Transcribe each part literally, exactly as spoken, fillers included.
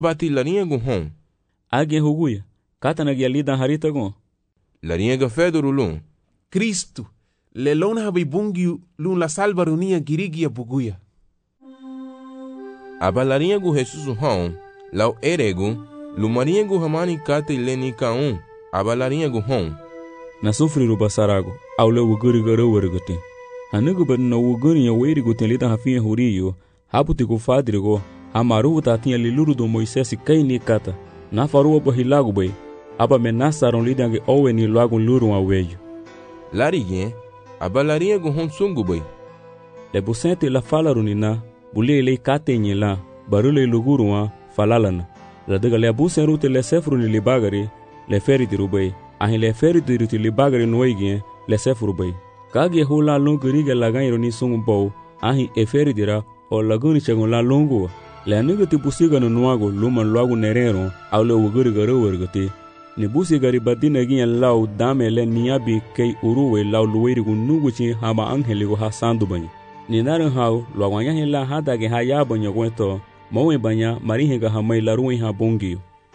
bati larinha gu hon. Age huguya, kata na gialida harita gon. Larinha ga fedoro lun. Cristo, le lona habi bungi lun la salva runia girigia buguya. Aba larinha gu Jesus hon, lau erego, lumarinha gu hamani kata ileni kaun, aba larinha gu hon. Na sufri ruba sarago, au le wuguri gara warigate. Hanugu bad na wuguri ya weri guten lida hafiya huriyo, haputi ku fadrigo, hamaru tatinha liluru do Moisés kai ni kata. Na faruwa bahilago bay, aba menasaron lidange owe ni lago luru aweyo. Larigien, aba larinha gu hon sungu bay. Le busente la falarunina, bule le kate nyela, barule luguruwa falalana. La daga le abusen rute le sefru ni libagari, le feri di rubay. Ahin le feri di rute libagari noigien, le sefru bay. Kage hula longu riga laganyro ni sungu bow, ahin e feri dira, o laguni chagun la longu. Le aniga ti busiga no nuago, luman luagu nerero, au le wuguri garo wargate. Ni busiga ribadina ginya lau dame le niabi kei uruwe lau luwerigu nuguchi hama angheligu ha sandu banyi. Ni narin hau, luagwanya hila hadage ha yabanya gwento, mawe banya marihinga hamay laruwe ha bongiyo.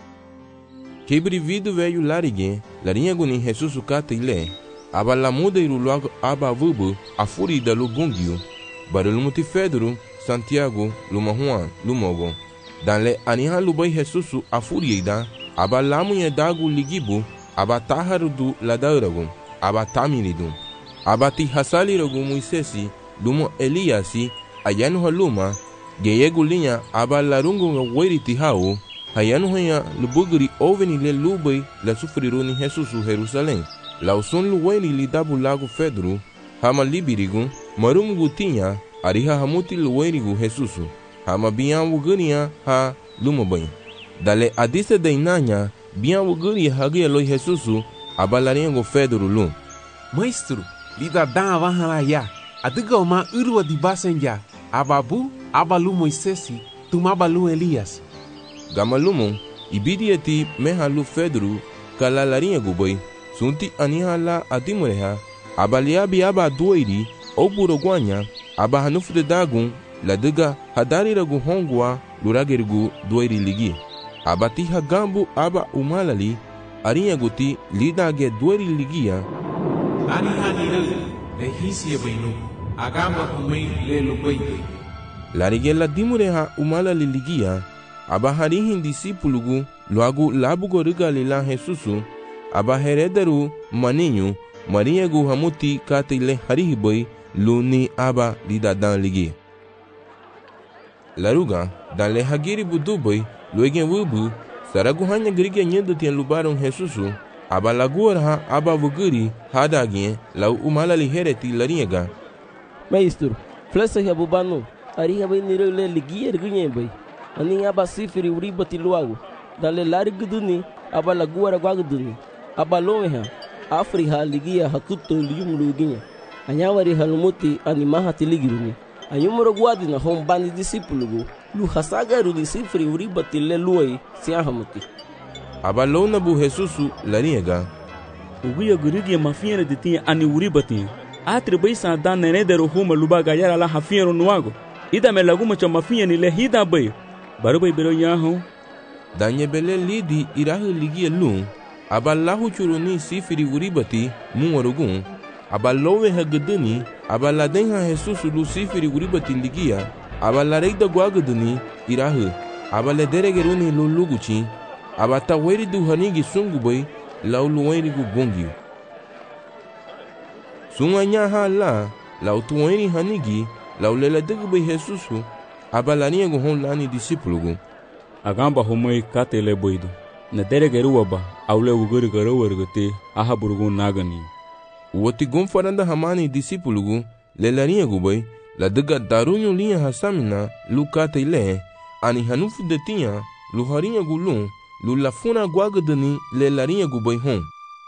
Kebri vidu veio larigien, larinha gu ni Jesus kata ile, aba la muda iru luago aba vubu, a furida lu bongio, barulu muti Fedro, Santiago, luma Juan, lumogo. Dan le aniha lubai Jesus a furida, aba lamu ye dagu ligibu, aba taharu du ladauragu, aba tamiridu. Aba ti hasaliragu Moisesi, lumo Eliasi, ayanu haluma, geyegu linha aba larungu nga weri ti hao, hayanu hanya lubugri oveni le lubai la sufriru ni Jesus Jerusalém. Lau son luweri li dabu lago Fedro, hama libirigu, marumugu tinha, ariha hamuti luwerigu Jesus, hama biyan wuguriya ha lumabanha. Dale adisa da inanya, biyan wuguri hagia loi Jesus, abalaringo Fedro lum. Maestro, lida dan avanhalaya, adiga uma urwa di basenja, ababu, abalu Moisesi, tumabalu Elias. Gamalumon, ibidiati mehalu Fedro, kalalaringo boy, sunti anihala adimureha, abaliabi aba doiri, ou burogwanya, aba hanufre dagun, ladiga hadariragu hongwa, luragerigu doiri ligi. Abati hagambu aba umalali, arinhaguti lidage doiri ligia. Ani hanire, le hisia bainu, agamba humei le lubaite. Larigela dimureha umalali ligia, aba harihin disipulugu, loagu labugo rigalila Jesusu, aba herederu maninho, marinhagu hamuti katile harihiboi, luni aba lidadan ligi. Laruga, dan le hagiri buduboi, luegen wubu, saragu hanya grigia nyendo tian lubaron Jesusu, aba laguar ha aba wuguri, hadagien, lau umalali hereti larinhaga. Maestro, flesa ya bubano, ariha bai niro le ligia ergunye bai, ani aba sifiri uribati luago, dan le lariguduni, aba laguar aguaguduni, aba lomeha, afriha ligia hakuto lium luginya. Anyawari halumuti animaha tiligiruni. Anyumuro guadi na hombani disipulugu. Lu hasagaru disifri uribati le luai siahamuti. Abalona bu Jesusu larinhaga. Uguya gurigia mafiera de tinha ani uribati. Atri bai sa dan nenederu huma lubaga yara la hafiero nuago. Ida me laguma cha mafia ni le hida bai. Baru bai bero yaho. Danye bele lidi irahu ligia lum. Abalahu churuni sifiri uribati muwarugun. Abalowe hagedani, abaladenha Jesus Luciferi uribati ligia, abalareida guagadani, irahu, abalederegeruni luluguchi, abataweri du hanigi sungubai, lauluweri gu bongio. Sunganya ha la, lautuweri hanigi, laulela degubai Jesusu, abalania gu hon lani disipulugu. Agamba homoi kate le boido, na deregeru aba, aule uguri garo wergate, aha burugun nagani. Woti gonfaranda hamani disipulugu, le larinhagu bai, la dega darunyo linha hasamina, lu kata ile, ani hanufu de tinha, lu harinhagu lum, lu lafuna guagadani, le larinhagu bai hon.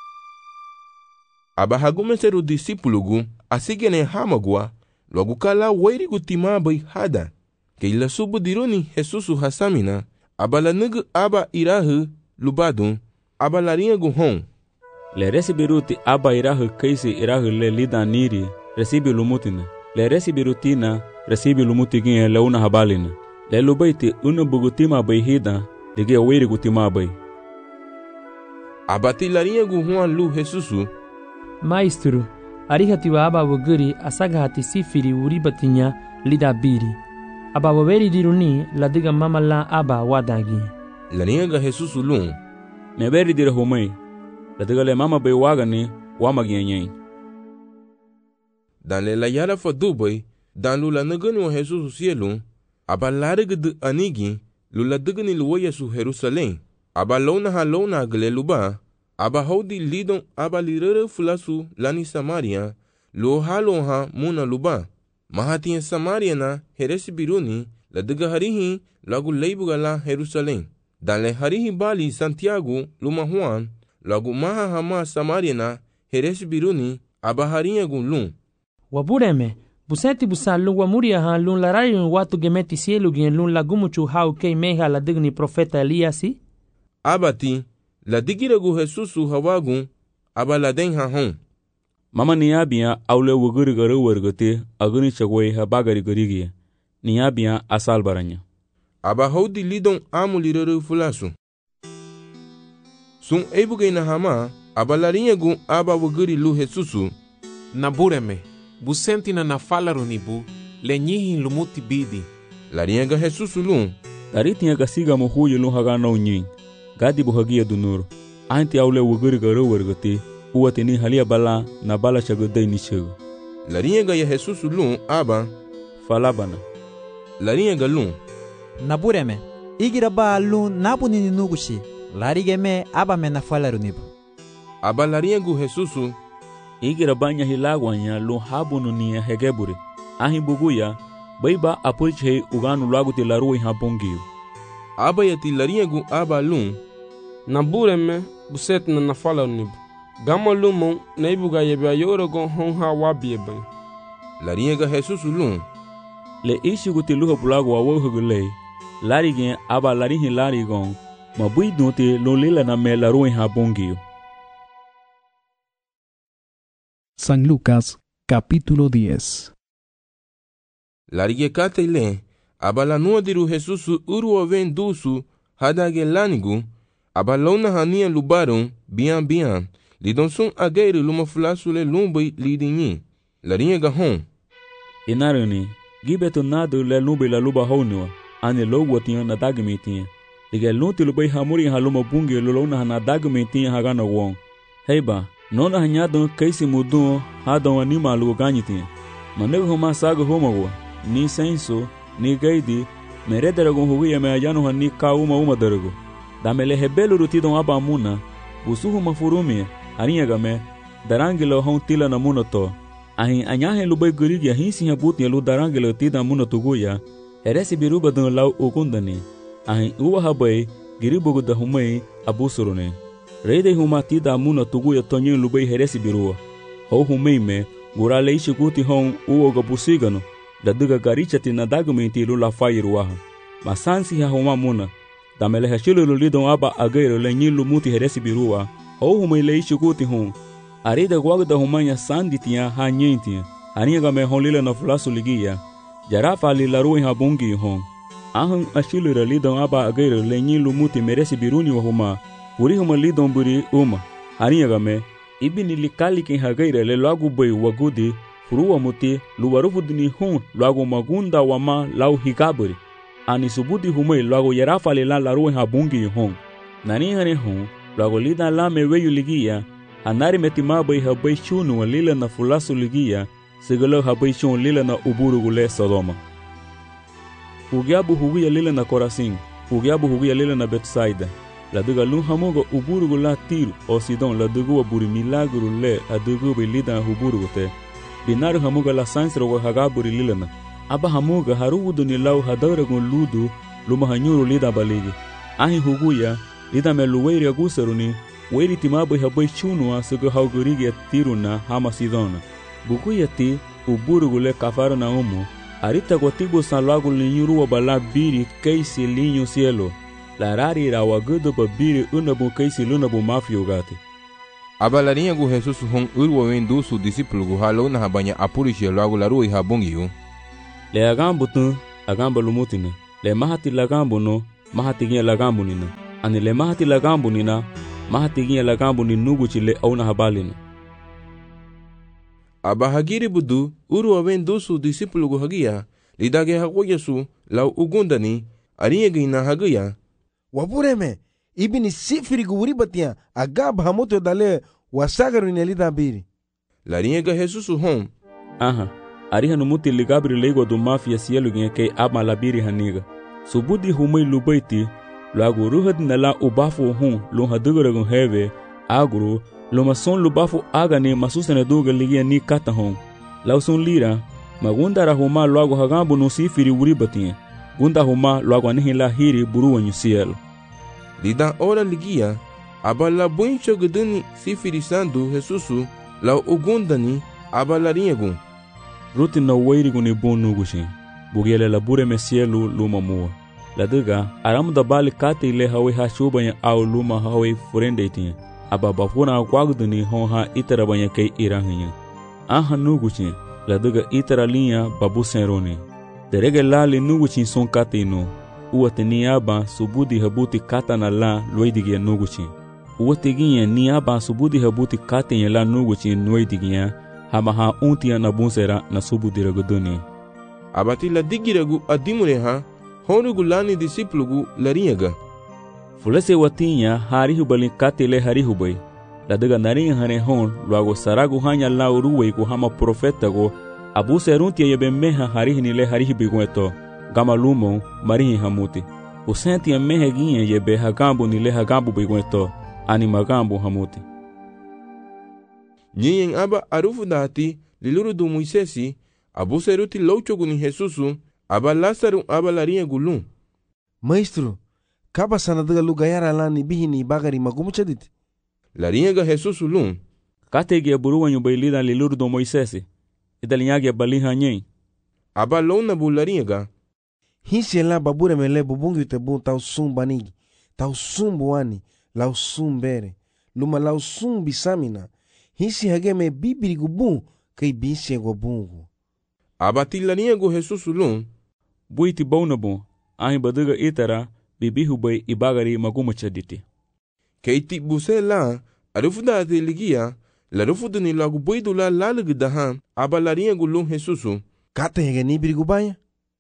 Aba hagumeseru disipulugu, asigene hamagua, logo kala wairigu tima bai hada, ke ila subu diruni Jesusu hasamina, aba la negu aba irahu, lubadun, aba larinhagu hon. Le recibiruti aba irahu kaisi irahu le lida niri, recibi lumutina. Le recibirutina, recibi lumutigin le una habalina. Le lubaiti una bugutima baihida, dege weri gutima bai. Abati larinha gu Juan lu Jesusu. Maestro, arihati wa aba waguri asaga hati sifiri uri batinya lida biri. Aba waweri diruni ladiga mama la aba wadagi. Larinha ga Jesusu lu. Me beri dira humai. Ladiga le mama bai wagani wamagianyai. Dan le la yara fa dubai, dan lu la nagani wa Jesusu sielu. Aba larga de anigi, lu la digani luwa Yesu Jerusalem. Aba lona ha lona gale luba. Aba hodi lidon aba lirere fulasu lani Samaria. Lu halo ha muna luba. Mahati en Samaria na heresi biruni, la diga harihi lagu leibuga la Jerusalem. Dan le harihi bali Santiago luma Juan, lagu maha hama Samaria na heresi biruni, aba harinha gun lum. Wabureme, busenti busan lung wamuria ha lung larayun watu gemeti sielu gen lung lagumuchu hau kei meha la digni profeta Eliasi? Abati, la digiragu Jesusu hawagun, aba la den ha hon. Mama niabia aule wuguri gara wargate aguni chagwai ha bagari garigie. Niabia asal baranya. Aba hodi lidon amu lirere fulasu. Sun ebuge na hama, aba larinha gun aba wuguri lu Jesusu. Nabureme, busenti na nafala runibu, le nyihin lumuti bidi. Larinha ga Jesusu lum. Taritinha ga siga mo huyo lum haga na unyin. Gadi buhagia dunur. Anti aule wuguri gara wargate. Uwate ni halia bala na bala chagodai ni chago. Larinha ga ya Jesusu lum aba. Falabana. Larinha ga lum. Nabureme, igira ba lum nabu ni nugushi. Larigeme aba me nafala runibu. Aba larinha gu Jesusu. Igira banya hilagwanya lum habunu ni hegebure. Ahi buguya, baiba apurche uganu lagu te larui habongiu. Aba yati larinha gu aba lum. Nabureme, buset na nafala runibu. Gama lumon na ibuga yebya yorogon honha wabiebe. Larinha ga Jesusu lum. Le ishi guti luha bulago wa wohugule. Larigen aba larihin larigon. Mabui dunte lo lela na me larui habongiu. San Lucas, capítulo diez. Larige kate le, aba la nua diru Jesusu urwa ven dusu, hadage lanigu, aba lona hania lubaron, bian bian, lidon sun agere luma fulasu le lumbai lidinyi. Larinha ga hon. Inarani, gibeto nadu le lumbai la luba honua, ane lo watiyan na dagmitinha. Liga lunti lubai hamuri haluma bungi lolona hana dagmitinha hagana wong. Heiba, nona hanyadon kaisi mudun hadon anima lugo ganyitinha. Manego homa saga homawa, ni senso, ni gaidi, merederagon huia me ayano hani ka uma uma darago. Damele hebelo rutidon aba muna, usuhu mafurumia, harinha game, darangilo hon tila na muna to. Ahin anyahe lubai gurigi ahin siya buti lu darangilo tida muna tuguya, heresi biruba don lau ukundani. Ahin uwa habai, giribugu da humai abusurune. Reide huma tida muna tuguya tonyin lubai heresi biruwa. Ho humai me, gurale ishi guti hon uoga busigano, da duga garichati na dagumenti lu la fairuwaha. Masansi ha huma muna, damele hashilo lidon aba agayro le nyin lumuti heresi biruwa, ho humai le ishi guti hon. Arida guagda humanya sanditia ha nyentia, harinha game hon lila na fulasu ligia, jarafa li larui ha bungi hon. Ahang ashilo lidon aba agayro le nyin lumuti meresi biruni wa huma, uri huma lidon buri uma, harinha game, ibini likali ken hagayro le lagu bai wagudi, furuwa muti luwarufudini hon lagu magunda wama lau hikaburi. Ani subudi humai lagu jarafa li la larui ha bungi hon. Nani hane hon, lagu lida la me weyu ligia, anari metimabai habai shunu lila na fulasu ligia, sigalo habai shun lila na uburugule Sodoma. Hugiabu hugia lila na Korasin, hugiabu hugia lila na Betsaida. La duga lun hamoga uburugula Tiru o Sidon la dugu buri milagru le a dugu bi lida huburugute. Binaru hamoga la sansro wa hagaburi lila na. Aba hamoga harudu ni lau hadaragun ludu luma hanyuru lida baligi. Ahi huguya lida me luweiri agusaruni. Weri timabai habai chunua sugu haugurigi tiruna hama Sidona. Buku yati uburugule kafaro na umu. Arita kwa tibu san lagu linyuru wa bala biri kaisi linyu cielo. La rari ra wagudu ba biri unabu kaisi lunabu mafio gati. Aba larinha gu Jesusu hon urwa wen dusu disipulu gu halona habanya apurishe lagu laru iha bungiu. Le agambu tu agamba lumutina. Le mahati lagambu no mahatigia lagambu nina. Ani le mahati lagambu nina, mahatigia lagambu ni nugu chile au na habali na. Aba hagiri budu uru awen dusu disipulu gu hagia lidage hago Yesu lau ugundani ariye gina hagia. Wabureme ibini sifiri gu uribatia agab hamoto dale wasagaru ni lida biri. Lariye ga Jesusu hom. Aha, ariha numuti ligabri lego do mafia sielu gine kei ama labiri haniga. Subudi humay lubaiti lagu ruhad nala ubafu hun lo hadugaragun heve aguru lo mason lubafu agani masusene duga ligia ni kata hon. Lausun lira magundara huma lagu hagambu no sifiri uribatia. Gunda huma lagu anihila hiri buruwa nyusiel. Lida ora ligia abala buincho guduni sifiri sandu Jesusu lau ugundani abala riegu. Ruti na wairi guni bonu gushi. Bugiele la bure mesielu luma mua. Ladaga aramu da bali kate ile hawe ha shubanya au luma hawe furende itinye. Aba bafuna kwagduni hon ha itara banya kei irahinya. Aha nuguchi. Ladaga itara linya babu senroni. Derege lali nuguchi son kate ino. Uwate ni aba subudi habuti kata na la luidigia nuguchi. Uwate ginye ni aba subudi habuti kate nye la nuguchi nuidigia. Hama ha untia na bunsera na subudi ragoduni. Abati la digiragu adimure ha honugu lani disiplugu lariyaga. Fulese watinya harihu balin katile harihu bay. Ladaga narin hane hon luago saragu hanya la uruwe ku hama profeta go abu seruntia yebe meha harihi nile harihi bigueto gama lumo marihi hamuti. Usentia mehe ginye yebe hagambu nile hagambu bigueto ani magambu hamuti. Nyiyen aba arufu dati liluru du Moisesi abu seruti louchogu ni Jesusu aba Lasaru aba larinha gulum. Maestro, kaba sanadaga lugayara lani bihini bagari magumuchadit. Larinha ga Jesusu lum. Kategi aburuwa nyubailida liluru do Moisesi. Idalinyagi abaliha nyei. Aba lona bu larinha ga. Hisi la babure mele bubungi tebu tau sumbanigi. Tau sumbuani. Lau sumbere. Luma lau sumbisamina. Hisi hageme bibiri gubun kay bisi gubungu. Abati larinha go Jesusu lum. Buiti baunabu. Ahi badaga itara bibihu bay ibagari magumuchaditi. Keiti buse la arufu da te ligia la rufu duni lagu boidu la lalugu dahan aba larinha gulum Jesusu. Kata hege ni birigubaya?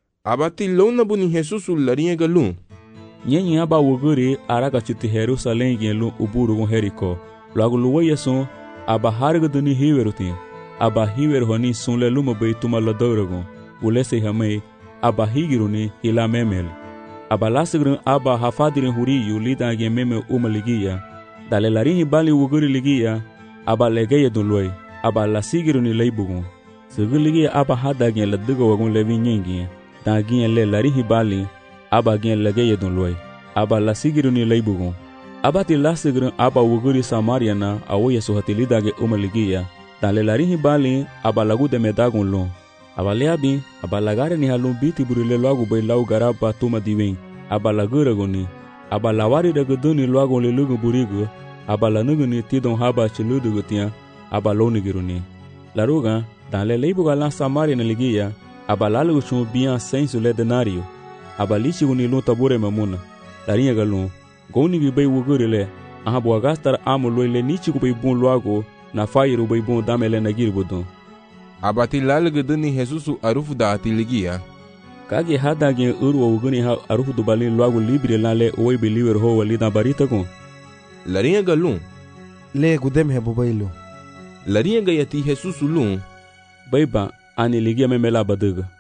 Abati lona buni Jesusu larinha galum. Nyenye aba wuguri araga chuti Jerusalem gelu uburu gon Heriko. Lagu luwa yeson aba harga duni hiwerutin. Aba hiwer honi sunle luma bay tuma la dauragon. Ulese hamay aba higiruni ila memel. Aba lasigrin aba hafadirin huriyu lida ge meme umaligia. Dale larinhi bali wuguri ligia aba legeye dunloy. Aba lasigiruni leibugun. Sigiligia aba hadagen la digo wagun levi nyengi. Dagien le larinhi bali aba gen legeye dunloy. Aba lasigiruni leibugun. Aba ti lasigrin aba wuguri Samaria na awoye suhatilida ge umaligia. Dale larinhi bali aba lagu de medagun lon. Abaleabi abalagare ni halum biti burile loagu bay lau garaba tuma diwen abalagura goni abalawari dagadoni loagu le lugu burigu abalanuguni tidon haba chiludu gutia abaloni giruni laruga dan le leibu galan Samaria na ligia abalalu chum bien sensu le denario abalichi guni lu tabure mamuna larinha galun goni gi bay wugurile ahabo agastar amu loile nichi ku bay bun loagu na fairu bay bun damele na girbudon. Abati lalugu duni Jesusu arufu da ati ligia. Kage hadage urwa uguni ha arufu do balin loagu libre lale oi believer ho walida barita kon. Larinha galum. Le gudem he bobailu. Larinha gayati Jesusu lum. Baiba ani ligia memela badaga.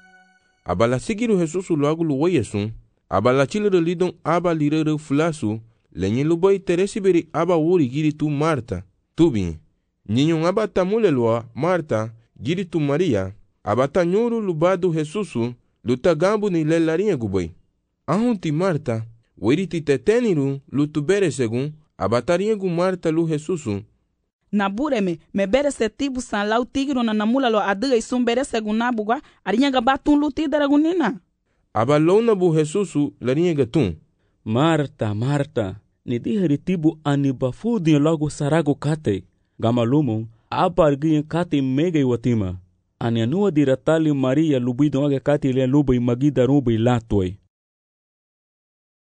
Abala sigiru Jesusu loagu luwayesun. Abala chilere lidon aba lirere fulasu. Lenye lubai teresiberi aba wuri giri tu Marta. Tubi. Ninyon aba tamule loa Marta. Giri tu Maria, abata nyuru lubadu Jesusu, luta gambu ni le larinha gubay. Ahun ti Marta, weri ti teteniru lutu bere segun, abatarinha gu Marta lu Jesusu. Nabureme, me bere se tibu san lau tigro na namula lo adiga isum bere segun nabugwa, arinha gabatun luti daragunina. Abalona bu Jesusu larinha gatun. Marta, Marta, ni dihari tibu anibafudin logo sarago kate, gamalumon, apargin kati mega watima. Ani anua diratali Maria lubido age kati le lubai magida rubai latoi.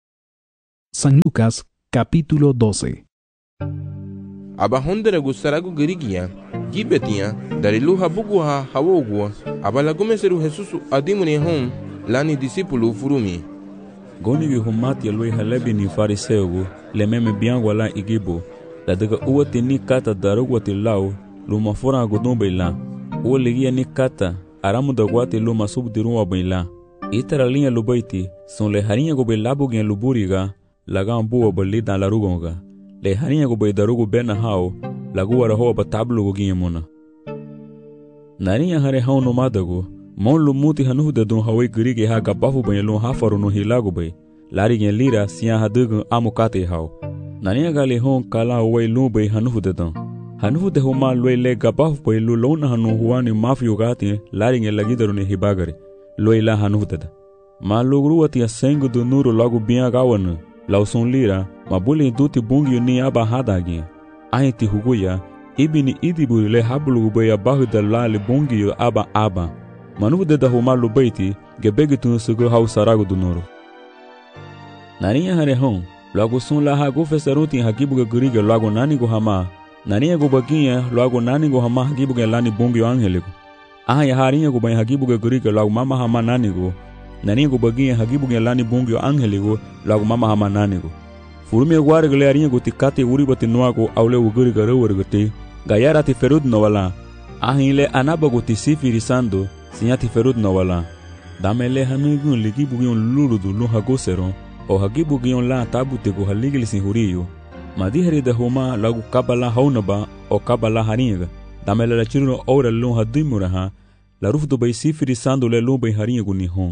San Lucas capítulo doce. Aba hondere gustaragu girigia, gibetia, dari luha buguha hawogua, aba lagumeseru Jesusu adimuni hom, lani disipulu furumi. Goni vi humati aloi halebi ni fariseugu, lememe biangwa la igibu, la daga uwati ni kata darugwati lau, luma fura agudumbe la, uwa ligia ni kata, aramu dagwati luma subdirunwa baila. Itara linha lubaiti, son le harinha gobe labu gen luburiga, laga buwa bali dan larugonga. Le harinha gobe darugu bena hao, lagu wara hoa batablu gogi muna. Narinha hare hao no madago, mon lumuti hanuhu de dun hawe girige ha gabafu banye lun hafaru no hilago bay, lari gen lira siya hadugun amukate hao. Narinha gali hon kala uwe lun bay hanuhu de dun. Hanuhu de homa lwe le gabafu bay lu lona hanu huwani mafi ugati, lari gen lagidaru ne hibagari. Loila hanuhdada. Ma logruati a sengo do nuro logo bem agawana. Lauson lira, ma bule duti bungi ni aba hadagi. Ahiti huguya, ibini idiburi le hablu baya bahuda lale bungi aba aba. Manude da humalu baiti, gebegi tun sugo hau sarago do nuro. Narinha hare hon, logo sun la hago fesaruti hagibuga guriga logo nani go hama. Narinha go baginha logo nani go hama hagibuga lani bungi angeligo. Aha ya harinha go banha hagibuga guriga logo mama hama nanigo. Narinha go baginha hagibuga lani bungyo angeligo logo mama hama nanigo. Furumi guare gale harinha go tikate uribati noago aule uguriga rewergate. Gayara ti ferud no wala. Ahile anaba go tisifiri sando sinyati ferud no wala. Damele hanugun ligibugion luludu lu hagoseron o hagibugion la tabute go haligili sin huriyo. Madihari de homa logo kabala haunaba o kabala harinha. Damele la chiruno ora lun hadimuraha, la ruf do bay sifiri sando le lun bay harinha gun nihon.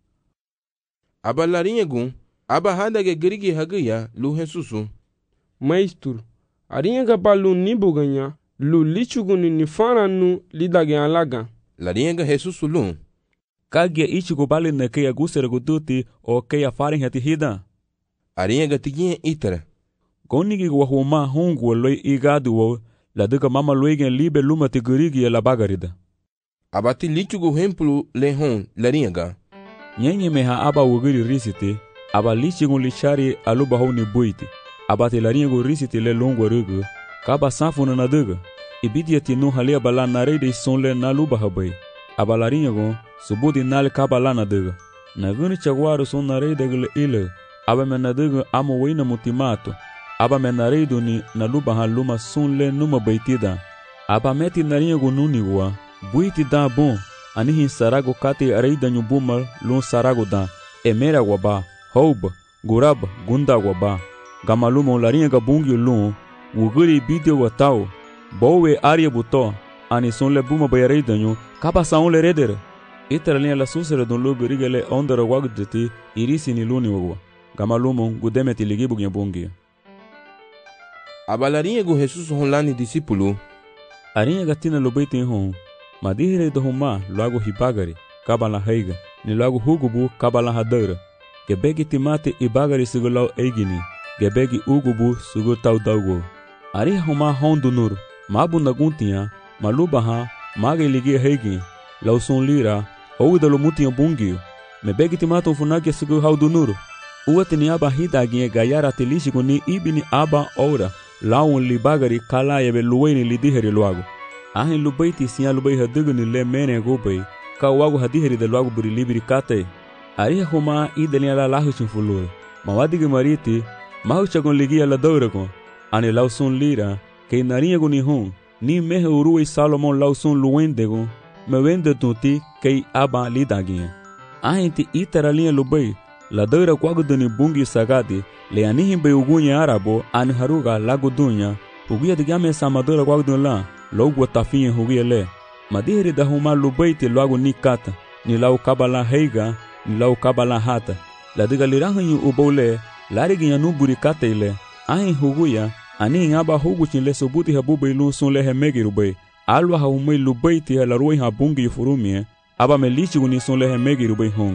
Aba larinha gun, aba hadage girigi hagaya lu Jesusu. Maestro, arinha gaba lu nibu ganha, lu lichugun ni fana nu lidage alaga. Larinha ga Jesusu lun. Kagia ichigo bale na keya gusera guduti o keya farin hati hida. Arinha ga tiginha itara. Gonigi go homa hongu loi igadu wo, la duka mama luegen libe luma te gurigi la bagarida. Abati lichugo hemplu lehon laringa. Nyenye meha aba wugiri risite, aba lichigo lichari aluba honi buiti. Abati laringo risite le longo rugu, kaba sanfuna na duga. Ibidi ati no halia bala narede sonle na luba habai. Aba laringo subudi nal kaba la na duga. Naguni chagwaru son narede gile ile, aba me na duga amo wina mutimato. Aba me nareido ni na luba ha luma sunle numa baitida. Aba meti naringo nunigua, buiti da bon, anihin sarago kate areida nyubumal lun sarago da, emera waba, houba, gurab, gunda waba. Gamaluma laringa bungi lun, wuguri bideo watao, bowe aria buto, ani sunle buma bayareida nyu, kaba saunle redere. Itara linha la susere don lugu rigele ondara wagdeti, irisi ni luni wagwa. Gamaluma gudemeti ligibu bungi. Aba larinha go Jesusu hon lani disipulu. Arinha gatina lobeiti hon, madihire do homa logo hibagari, kabala heiga, ni logo hugubu kabala hadara. Gebegi timate ibagari sugulau eigini, gebegi ugubu sugu tau daugo. Ariha homa hon dunur, mabu naguntia, malubaha, maga iligi heigi, lauson lira, ouda lomutia bungio. Mebegi timate funagi sugu hau dunur. Uatini aba hidaginha gayara telishi ni ibini aba ora. Laun li bagari kala yebe luweni li diheri luago. Ahin lubaiti siya lubai haduguni le mene gubay, ka wago hadiheri de luago buri libiri kate. Ariha huma ideliya la lahu chinfulure. Mawadigi mariti, mahu chagon ligia la dauragon. Ani lausun lira, kei narinha guni hon, ni mehe uruwe Salomon lausun luwendegon, me wende tunti kei aba lidaginha. Ahin ti itara linha lubai, la daura kwago duni bungi sagadi, le anihin be ugunya arabo an haruga lago dunya uguya de game samadora kwagdun la logo tafinha huguya le madihiri da huma lubaiti logo nikata ni lau kabala heiga ni lau kabala hata la diga lirahanyu ubole lariginya nuburi katele ahin huguya anihin aba huguchin le sobuti habuba ilun sun le hemegi rubai alwa ha humai lubaiti la ruai ha bungi furumie aba melichi guni sun le hemegi rubai hon.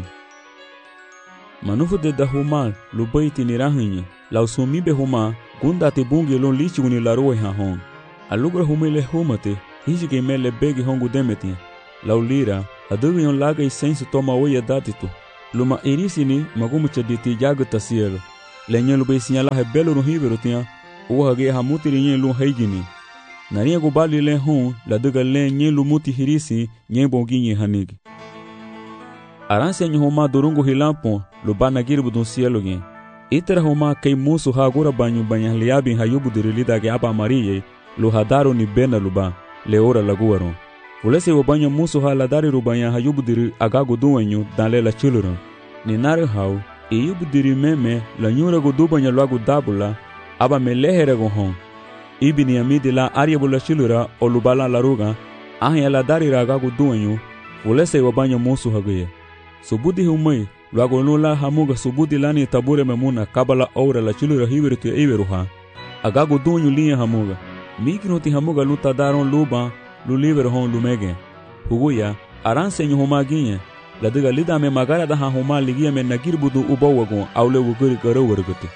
Manufu de da huma lubaiti ni rahinha, lau sumibe huma, gunda te bungi lon lichi guni la roe ha hon. Alugra hume le humate, hiji ke me le begi hongu demeti. Lau lira, adugi yon laga i sensu toma oia datitu. Luma irisini magumu chaditi jaga tasielo. le nyen lu be sinyala he belo no hibero tia o hage ha mutiri nyen lu haigini nari go bali le hon la daga le nyen lu muti hirisi nyen bongi nyen hanigi aranse nyen homa dorungo hilampo lu bana girbu dun cielo gen itera homa kay musu ha gora banyu banya liabi ha yubu dirilida ge aba mariye lu hadaro ni bena luba le ora laguaro fulese wo banya musu ha la dari rubanya ha yubu diri agago duwanyu dan le la chilura ni nare hau e yubu diri meme la nyura go dubanya lagu dabula aba melehere go hon ibini amidi la aria bula chilura o lubala la ruga ahya la dari agago duwanyu fulese wo banya musu ha ge subudi humai lagu nula hamuga subudi lani tabure memuna kabala ora la chilura hibirtu iberuha agago duwanyu liya hamuga mikinoti hamuga luta daron luba lu liver hon lumege huguya aranse nyu homaginye la diga lida me magara da ha homa ligia me nagir budu ubawago awle wuguri garo wergote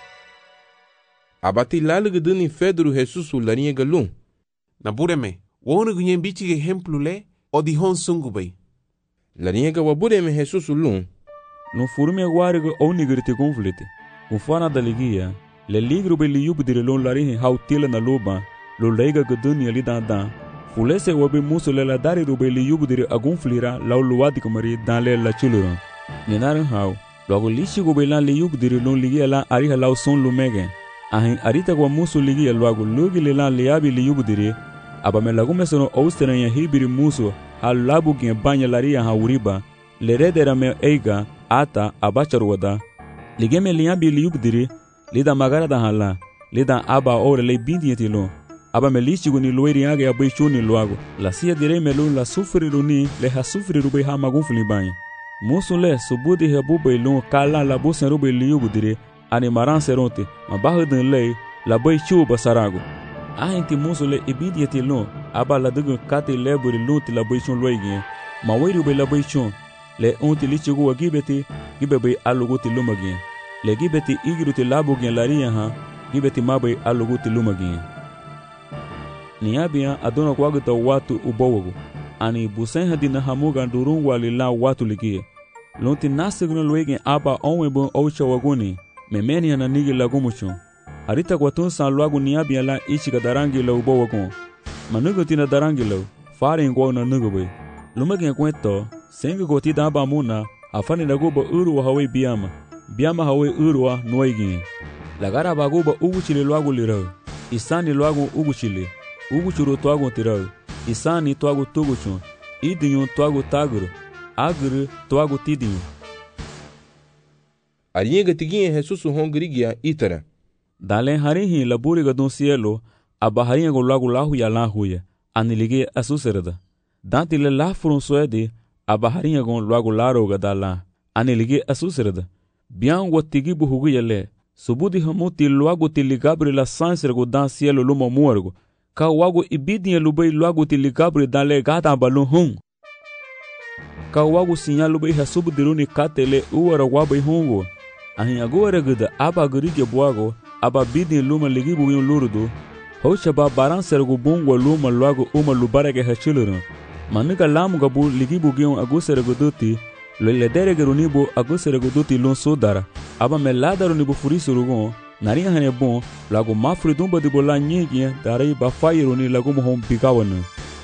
abati lalgduni Pedro Jesus larinha galum na bureme wonu gunye bichi exemplo le o di hon sungubei larinha ga wabureme Jesus lum no furme guargo onigirte conflite ufana da ligia le ligro be liubu dire lon larinha hautila na loba lo leiga gduni ali da da fulese wabe muso le la dari rube li yubu dire agun flira la luwadi kumari dan le la chulura ninaran haw logo lishi go be la li yubu dire lon ligi la ari la son lumege ahin arita go muso ligi logo logi le la liabi li yubu dire aba me lagu mesono austera ya hibiri muso hal labu gen banya laria ha uriba le redera me eiga ata abachar wada ligeme liabi li yubu dire lida magara da hala lida aba ore le bindi lo aba melichi guni loiri age abai chuni loago la sia dire melun la sufri runi le ha sufri rubai ha magun fulibanya musu le subudi he bubai lun kala la busen rubai liubu dire ani maran seronte mabahudun le la bai chu basarago ahinti musu le ibidieti lun aba la dugu kati leburi lunti la bai chun loigi ma wei rubai la bai chun le unti lichi go gibeti gibebe aluguti lumagi le gibeti igiruti labu gen laria ha gibeti mabai aluguti lumagi niabia adona kwagta watu ubowogo ani busen hadina hamuga durun walila watu ligie lonti nasigno luegen aba onwebo oucha waguni memeni ana nigi lagumucho arita kwatun san luagu niabia la ichiga darangi la ubowogo manugo tina darangi la fare ngwa na nugobe lumage kwento sengi goti daba muna afani nagoba uru hawe biama biama hawe uru noigi lagara bagoba uguchile luagu lirao isani luagu uguchile uguchuru toago tirau isani toago tuguchun idinyu toago tagru agru toago tidinyu arinha gatiguinha Jesus hongrigia itara dale harihi laburi gadun cielo abaharinha go lago lahu ya lahuya anilige asuserda dantile la frun suede abaharinha go lago laro gadala anilige asuserda bian wotigi buhugu yele subudi hamuti lago tiligabre la sanser go dan cielo lumo muergo ka wago ibidinha lubai lago tiligabre dale gata balun hum ka wago sinyal lubai hasubu diruni katele uwara wabai hungo ahin agora gada aba gurige buago aba bidin luma ligi buin lurudo hocha ba baran sergo bungo luma lago uma lubarege hachiluru manuka lamu gabu ligi bugion agusere duti le dere gerunibo agusere duti lon sodara aba meladaru nibo furisurugo nari hane bon lago mafri dumba de bola nyegi darai ba faironi lago mohom pigawana.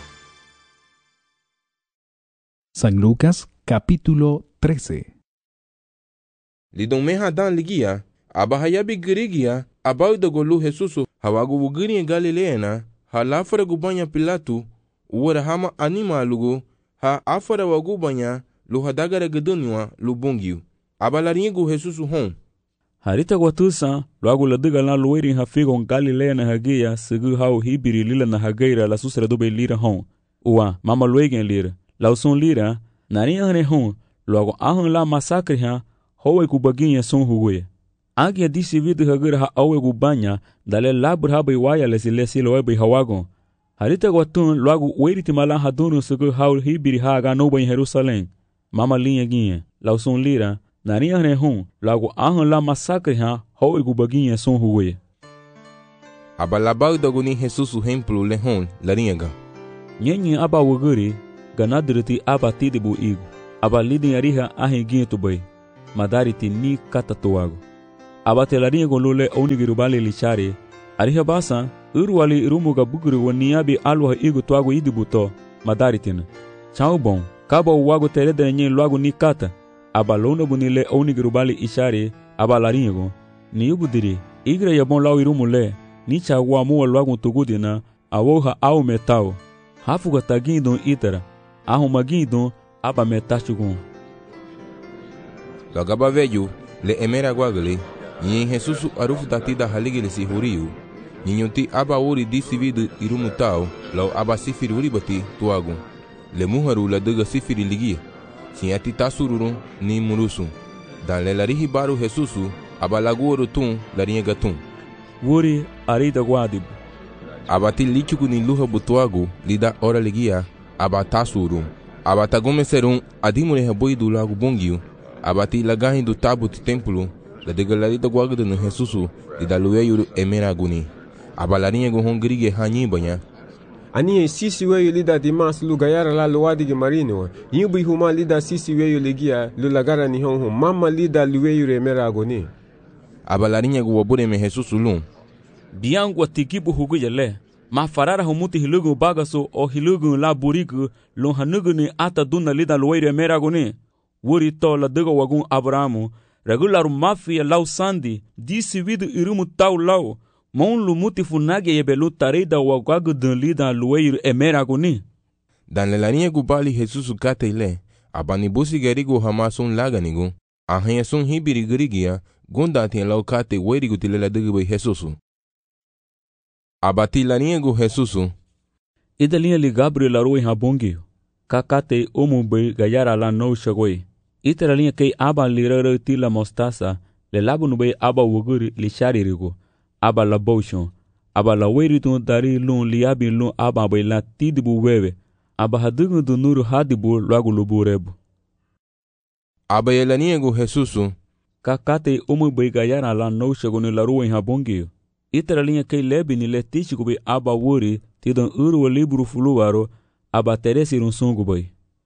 San Lucas capítulo trece. Lidon meha dan ligia aba hayabi girigia aba do golu Jesusu hawagu wugiri Galileena ha lafara gubanya Pilatu uwara hama anima lugo ha afara wagubanya lu hadagara gedunwa lu bungiu aba laringu Jesusu hon harita kwatusa lagu ladiga na luweri ha figon Galileena hagia sigu hau hibiri lila na hagaira la susra dobe lira hon uwa mama luegen lira lauson lira nari hane hon lagu ahun la masakre ha howe kubaginha son hugue agia disi vidu hagira ha awe gubanya dale labur ha bai waya lesi lesi loe bai hawagon harita gwatun lagu weriti mala hadunu sugu haul hibiri ha ga no bai Jerusalem mama linha ginha lauson lira nari hane hon lagu ahun la masakre ha howe kubaginha son hugue abalabau doguni Jesusu hemplu lehon laringa nyenyi aba wuguri ganadriti aba tidibu igu aba lidin ariha ahin ginha tubai madariti ni katatuago abate larinye go lule onigirubali lichari ariha basa urwali irumuga buguru woniabi alwa igu twago idibuto madaritin chau bon kabo wago terede nyen lwago nikata abalona bunile onigirubali ishari abalarinye go ni ubudiri igra yabon law irumule ni chawa mu lwago tugudina awoha au metao hafuga tagindo itara ahu magindo aba metachugo lagaba veju le emera guagale ni Jesus arufu tatida haligile si huriu ni nyuti aba uri disividu irumutao law aba sifiri uribati tuagu le muharu la daga sifiri ligia si ati tasururu ni murusu dan le larihi baru Jesusu aba laguoro tun larinha gatun wuri arida guadibu abati lichuku ni luha butuagu lida ora ligia aba tasuru aba tagume serum adimure heboidu lagu bongiu abati lagahin do tabu ti templo la degalarida guagda no Jesusu lida lueyu emera guni aba larinha go hongrige hanyi banya ani sisi weyu lida dimas lugayara la luwadige marino yubi huma lida sisi weyu ligia lulagara ni honho mama lida lueyu emera guni aba larinha go wabure me Jesusu lum biangu tikibu hugu yele ma farara humuti hilugu bagaso o hilugu la burigu lo hanugu ni ata duna lida lueire meraguni wuri to la dego wagun abramu regular mafia lau sandi disi vidu irumu tau lau mon lumuti funage yebelu tarida wagagu dun lida lueire emeraguni dan le larinha gubali Jesus kate ile abani busi gerigo hamasun laganigu ahanya sun hibiri gerigia gunda tien lau kate werigu tilela dego Jesusu abati larinha go Jesusu idalinha li Gabriel aroi habongi kakate omumbe gayara la no shagoi iteralinha kei aba lirara tila mostasa le labu nube aba wuguri li sharirigo aba la boshon aba la weritu dari lun liabi lun aba bai la tidibu wewe aba hadugu du nuru hadibu lagu luburebu aba yelaninha go Jesusu kakate omumbe gayara la no shagoni la roi habongi iteralinha kei lebi ni le tichikube aba wuri tidon uru libru fuluwaro aba teresi runsungu boy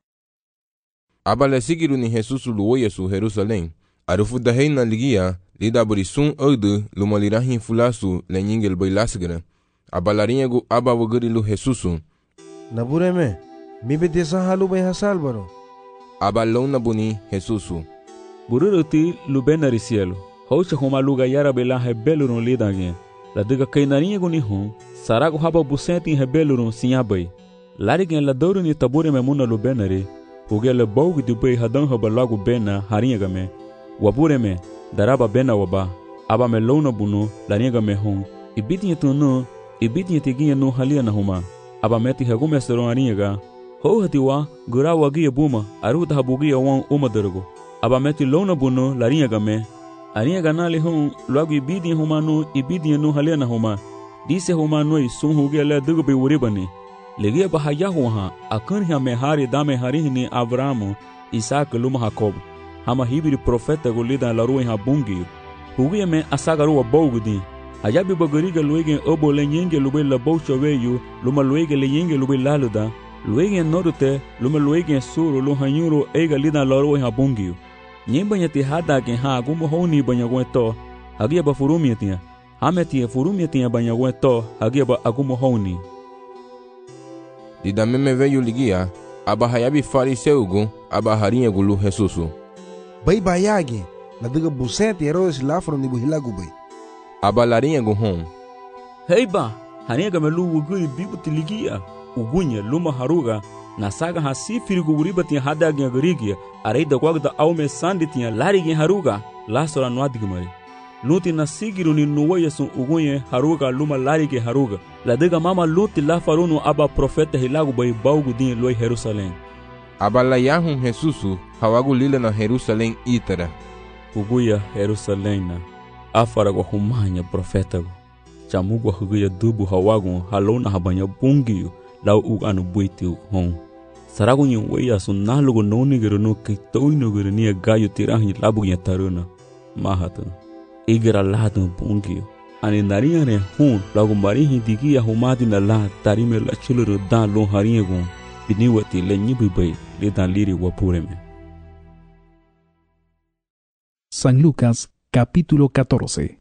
aba le sigiru ni Jesusu luoye su Jerusalém arufu da heina ligia lida burisun ode lumalirahin fulasu le nyingel boy lasgara aba larinha go aba woguri lu Jesusu nabureme mi bedesa halu bay hasalbaro aba lona buni Jesusu bururuti lubenari cielo hocha homa luga yara bela hebelurun lidage la diga kainarinha go ni hon sarago haba busenti hebelurun sinyabai larigen la doru ni tabure memuna lubenari hugele baugu di bay hadan haba lagu bena harinha game wabure me daraba bena waba aba me lona bunu larinha game hon ibitinha tunu ibitinha tiginha no halia na huma aba meti hagume seron harinha ga ho hatiwa gura wagi buma aruta habugi wan umadargo aba meti lona bunu larinha game arinha ganali hon lagu ibidinha huma no ibidinha no halia na huma dise huma no sun hugele dugo be uribani legia bahaya huha akun ha mehari dame harihni Abrahamu Isaac luma Jacob hama hibiri profeta golida la ruha bungi hugia me asagaru wa bogudi ayabi bagariga luege obo lenyenge lube la boucho weyu luma luege lenyenge lube laluda luege norte luma luege suru lu hanyuro ega lida la ruha bungi nyemba nyati hada ke ha gumo honi banyagweto hagia ba furumiatia hameti furumiatia banyagweto hagia ba agumo honi dida meme veyu ligia aba hayabi fariseugu aba harinha gulu Jesusu bay bayage la diga busete herodes lafro ni buhilagu bay aba larinha go hon heiba harinha gamelu wuguri bibuti ligia ugunya luma haruga na saga ha sifiri guribati hada garigia areida gwagda aume sanditia larigi haruga lasora nwadigmari luti na sigiru ni nuwaye sun ugunye haruga luma larige haruga la diga mama luti la farunu aba profeta hilagu bay baugu din loi Jerusalém aba la yahun Jesusu hawagu lila na Jerusalém itara uguya Jerusalém na afara go humanya profeta go chamugo huguya dubu hawagu halona habanya bungi lau u anu buiti hon saragu nyi weya sun nalugo nonigero no kitoino gero ni gayo tirahi labu nya taruna mahata igra lado bungi ani narinha ne hun lagu marihi digia humadi na la tarime la chuluru dan lo harinha gon biniwati le nyibi bay le dan liri wapureme. San Lucas capítulo catorce.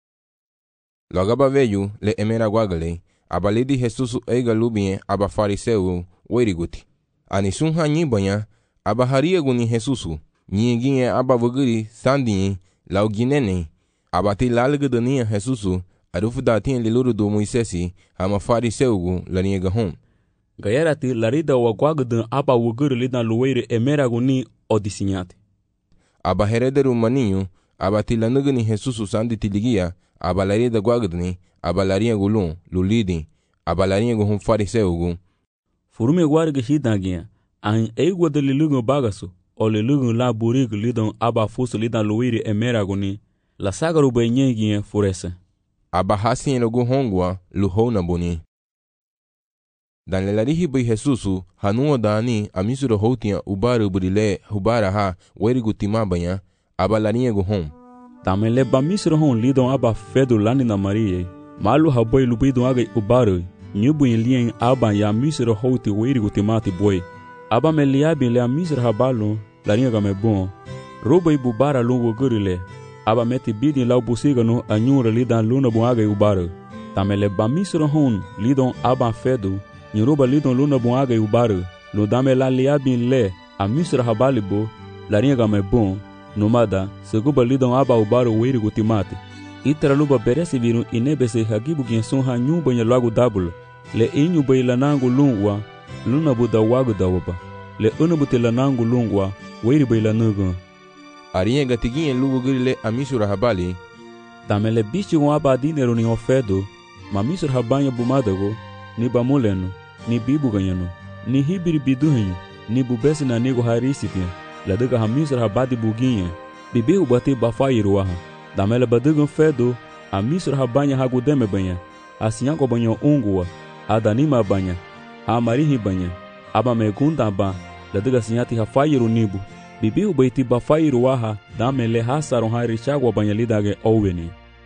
Logo veio le emera guagale, abalidi Jesus eiga lubien aba fariseu weriguti. Anisun hanyi banha aba haria guni Jesus, nyinginhe aba vuguri sandin, lauginene, abati lalgadania Jesus, arufu datin liluru do Moisesi, ama fariseu laniega hom. Gayarati larida wa guagdan aba wuguri lidan luweire emera guni odisinyate. Aba herederu maninho, abati lanugani Jesus sandi tiligia, aba larida guagdani, aba larinha gulun, lulidin, aba larinha guhum fariseu gu. Furume guarga hidangia, ahin eigwa de lilugun bagasu, o lilugun la burig lidon aba fusu lidan luweire emera guni, la sagaru benyengia furese. Aba hasin logu hongwa, luhona boni. Dan lelarihi bai Jesusu, hanuwa dani, amisuro hotia ubara burile, hubara ha, werigu timabanya, aba larinha guhom. Tamele ba misro hon lidon aba fedu lani na Maria, malu haboy lubidon aga ubara, nyubu in lien aba ya misro hoti werigu timati boy. Aba me liabi le misro habalo, larinha game bon. Roba ibubara lungo gurile, aba meti bidin lau busiga no anyura lidan luna bon aga ubara. Tamele ba misro hon lidon aba fedu, nyoruba lidon luna bon aga ubara, lo dame la liabi le, a misro habalibo, larinha game bon. Nomada, seguba lidon aba ubaro werigu timate. Itra luba beresi viru inebese hagibu genson ha nyumba nya lagu dabul. Le inyu bay lanangu lungwa, luna buda wagu dawaba. Le unabuti lanangu lungwa, weri bay lanugu. Arinha gatiguinha lugu gurile amisura habali. Tamele bichi waba dinero ni ofedo, ma misura habanya bumadago, ni bamuleno, ni bibu ganyano, ni hibiri biduhenyo, ni bubesi na nego harisitia. Ladega hamisra habadi buginha, bibi ubati bafairuaha. Damela badugan fedo, a misra habanya hagudeme banha, a sinhaco banho ungua, a danima banha, a marihi banha, aba megunda ba, ladega sinhati hafairu nibu, bibi ubati bafairuaha, damele hasaron harichagua banha lidage oweni.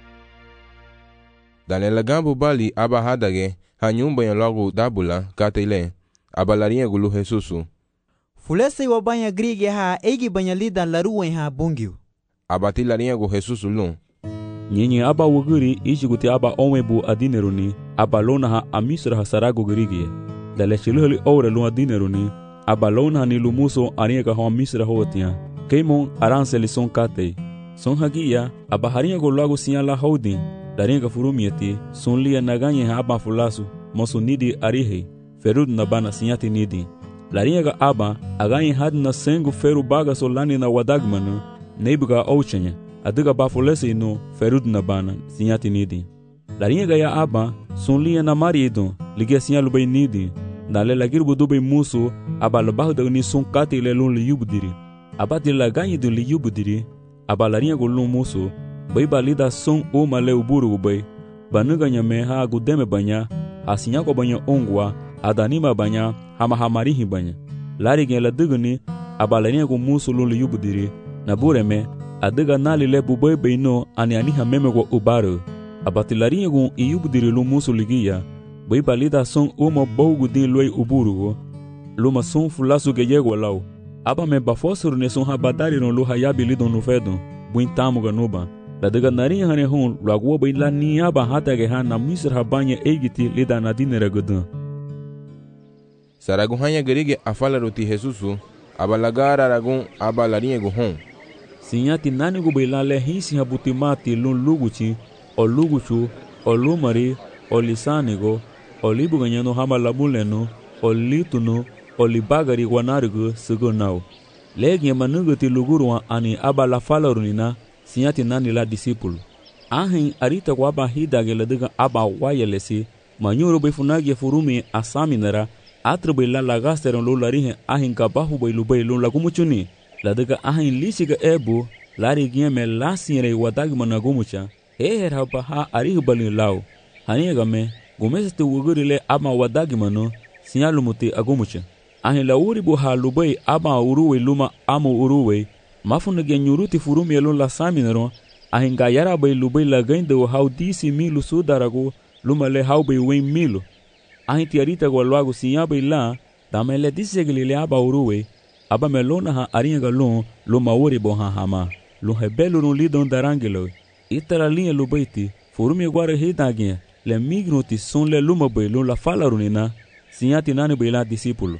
Danela gambo bali aba hadage, hanyumba logo dabula, katele, aba larinha gulu Jesusu. Fulese wa banha grige ha egi banha lidan laruwen ha bungiu. Abati larinha go Jesus lun. Nyinyi aba wuguri ishiguti aba onwebu adineruni, aba lona ha amisra ha sarago grige. Dale chiluheli ore lun adineruni, aba lona ha nilumuso arinha ha amisra hotia. Keimon aranse li son kate. Son hagia, aba harinha go lago sinyala houdin, darinha furumieti, son lia naganye ha aba fulasu, mosu nidi arihe, ferud nabana sinyati nidi. Larinha aba, aganhe had na sengu feru baga solani na wadagmanu, neibuga ouchenya, adiga bafulese no ferud na bana, sinyati nidi. Larinha ya aba, sunlia na marido, ligia sinyalu bay nidi, dale lagirbu dubay musu, aba labahu ni sun kati lelun liyubdiri. Aba di laganhe du liyubdiri, aba larinha gulun musu, bay balida sun uma le uburu bay, banuga nyame ha gudeme banya, asinyako banya ongwa, adanima banya, hama hamarihi banya. Lari gen la duguni, abalarinha ku musu lulu yubudiri, na bureme, adiga nali le bubay beino ani aniha meme go ubaro. Abatilarinha ku iyubudiri lu musu ligia, bay balida son uma bogu din luay uburu, luma son fulasu geyego lau. Aba me bafosuru ne son habadari no lu hayabi lidon no fedo, buintamu ganuba. La diga narinha hane hun, luagua bay la ni aba hata geha na misra habanya egiti lida nadinera godun. Saraguhanya gerige afala roti Jesusu, abalagara ragun abalarinha guhom. Sinyati nani gubailale hisi habutimati lun luguchi, o luguchu, o lumari, o lisanigo, o libuganyano hamalabuleno, o lituno, o libagari guanarigo sugunau. Legi manuguti luguruan ani abala falarunina, sinyati nani la disipulu. Ahin arita waba hidage ladiga aba wayelesi, manyuro befunagi furumi asaminera, atrubay la lagasteron lo larihe ahin kabahu bay lubay lo lagumuchuni. Ladega ahin lisiga ebu, lari gieme lasire wadagmana gumucha, eher haba ha arih balin lau. Hanigame, gumesete wugurile ama wadagmano, sinyalumuti agumucha. Ahin la uribu ha lubay ama uruwe luma amu uruwe, mafunage nyuruti furumi lo la saminero, ahin gayara bay lubay la gaindo hau disi milu sudarago, luma le hau bay wen milu. Ahin tiarita go luago sinyaba ila, damele disegli le aba uruwe, aba melona ha arinha galon, luma uribu ha hama. lo hebelo no lidon darangelo itala linha lo baiti forumi guara hidagia le migroti son le luma belo la fala runina sinhati nani bela discípulo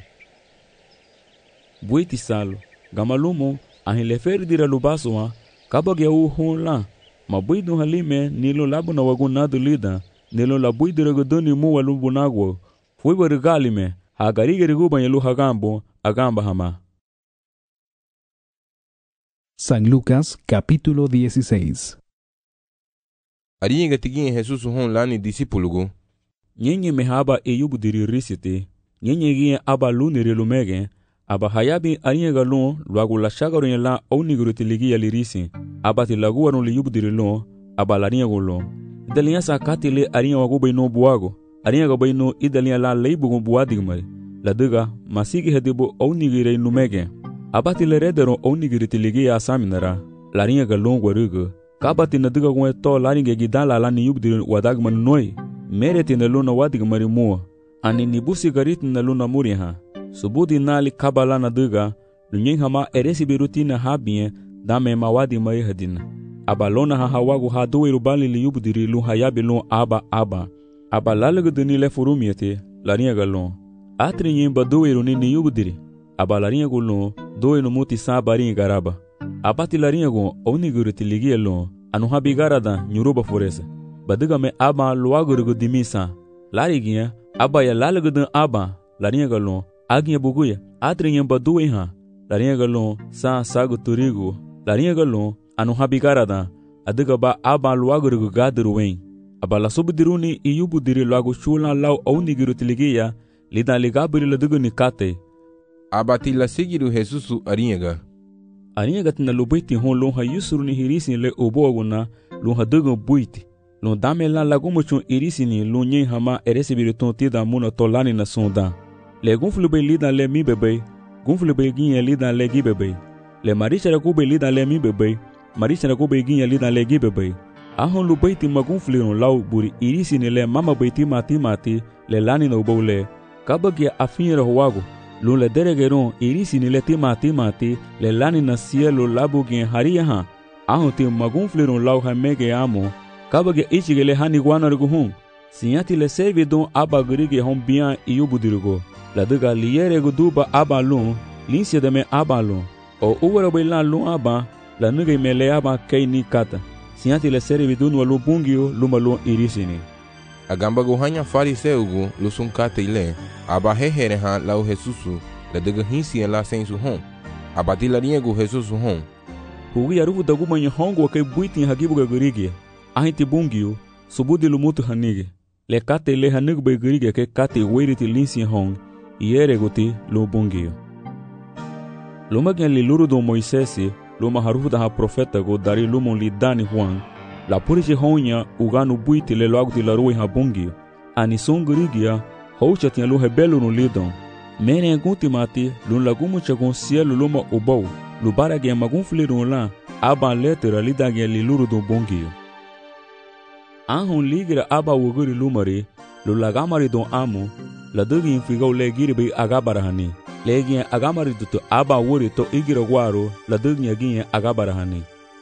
buiti salo gamalumo ahin le fer dira lubasoa kabagia u hon la ma buido halime nilo labu na wagunado lida nilo la buidira godoni mu walubu nagwo foi barigalime hagarigerigu yelu hagambo agamba hama. San Lucas capítulo dieciséis. Arienga tigin Jesus hon lani discípulo. Nyenye mehaba eyubu diri risite, nyenye gien aba lunire lumege, aba hayabi arienga lon luagu la shagaro la oniguru tiligi ya lirisi, aba tilagu aron li yubu diri lon, aba lariengo lon. Idaliya sa katile arienga wagu bayno buago, arienga bayno idaliya la leibu buadigmari, la diga masigi hedibo onigire lumege. Abati le redero onigiri tiligi ya saminara, laringa galon guarugu, kabati na diga gwe to laringa gidala la ni yubdi wadagman noi, mereti na luna wadigmari mua, ani nibusi gariti na luna muriha, subudi nali kabala na diga, lunyeng hama eresi birutina habie, dame ma wadigmari hadina. Abalona ha hawagu ha duwe rubali li yubdiri lu hayabi lun aba aba, aba lalagu dini le furumiete, laringa galon, atri nyemba duwe runi ni yubdiri. Aba larinha gulon doe no muti sa barinha garaba. Abati larinha gon oniguru tiligi lon anu habigarada nyuruba foresa. Badiga me aba luaguru dimisa. Lariginha aba ya lalagudan aba larinha galon aginha buguya atrinha baduwe ha. Larinha galon sa sagu turigo. Larinha galon anu habigarada adiga ba aba luaguru gadruwen. Aba la subdiruni iyubu diri luagu chula lau oniguru tiligi ya lida ligabiri ladugu nikate. Abati la sigiru Jesusu arienga. Arienga tina lo buiti hon lon ha yusuru ni hirisi le oboguna lon ha dugo buiti. Lon dame la lagumo chon irisi ni lon nyen hama eresi biriton tida muna tolani na sonda. Le gunflu be lida le mi bebe, gunflu be ginye lida le gi bebe. Le marisha ra kube lida le mi bebe, marisha ra kube ginye lida le gi bebe. Ahon lo buiti ma gunflu ron lau buri irisi ni le mama buiti mati mati le lani na ubole. Kabagia afinra huago. Lun le deregeron irisi ni le tima tima ti le lani na cielo labu gen haria ha ahon ti magun fleron lau ha mege amo kabage ichige le hani guanar guhun sinyati le servi don aba grige hon bien iyubudirgo la diga liere guduba aba lun linsia de me aba lun o uwara bela lun aba la nuge me le aba kei ni kata sinyati le servi don walu bungio luma lun irisi ni Agamba guhanya fariseugu lusun kate ile aba hehere ha lau Jesusu la diga hinsi la sensu hon abati la riego Jesusu hon hugi arufu dagu manya hongo ke buiti hagibu gurigi ahiti bungio subudi lumutu hanige le kate le hanig be gurigi ke kate weriti linsi hon iere guti lo bungio luma gen li luru do Moisesi luma harufu da ha profeta go dari lumon li dani Juan la puriche honya uganu buiti le loagu ti la rui ha bungi ani songrigia houcha tinha lu rebelo no lidon mene guti mati lun lagumu chagon cielo luma ubou lu barage magun flirun la aba letera lidage li luru do bungi ahon ligira aba wuguri lumari lu lagamari don amu la dugi infigau le giri bi agabarahani legi agamari duto aba wuri to igira gwaro la dugi agi agabarahani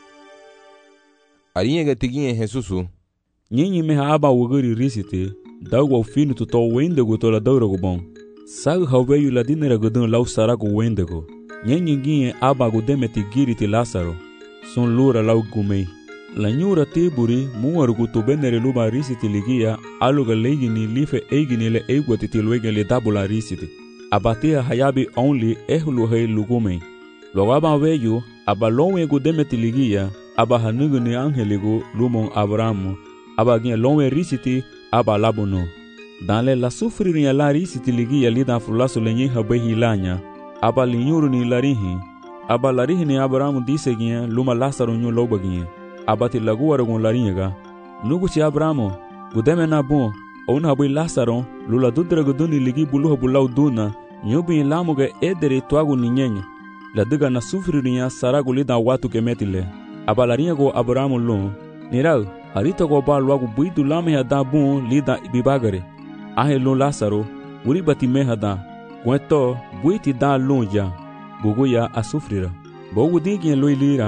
Arienga tiginye Jesusu. Nyenye meha aba wuguri risite, dagwa finu to to wendego to la daurago bon. Sag haweyu la dinera godon lau sarago wendego. Nyenye ginye aba godemeti giriti Lazaro. Son lura lau gumei. La nyura tiburi muargu to benere luba risite ligia aluga legini life egini le egwati tilwege le dabula risite. Abatea hayabi only ehlu hei lugumei. Logaba weyu aba lonwe godemeti ligia aba hanugu ni angeligo lumon Abrahamu aba gien lonwe risiti aba labuno dans la sufri la risiti ligi ali da fulaso lenye habe hilanya aba linyuru ni larihi aba larihi ni Abrahamu dise gien luma Lazaro nyu loba gien aba ti lagu waragon laringa nugu ci Abrahamu gudeme na bon on habe Lazaro lula dudra guduni ligi bulu bulau duna nyubi lamuga edere twagu ni nyenya la diga na sufri ni saragu lida watu kemetile abalarinha go Abrahamu lon nirau harita go ba logo buidu lame hada bon lida bibagare ahe lon Lazaro uri bati me hada gweto buiti da lonja bugoya a sufrira bogu digin loilira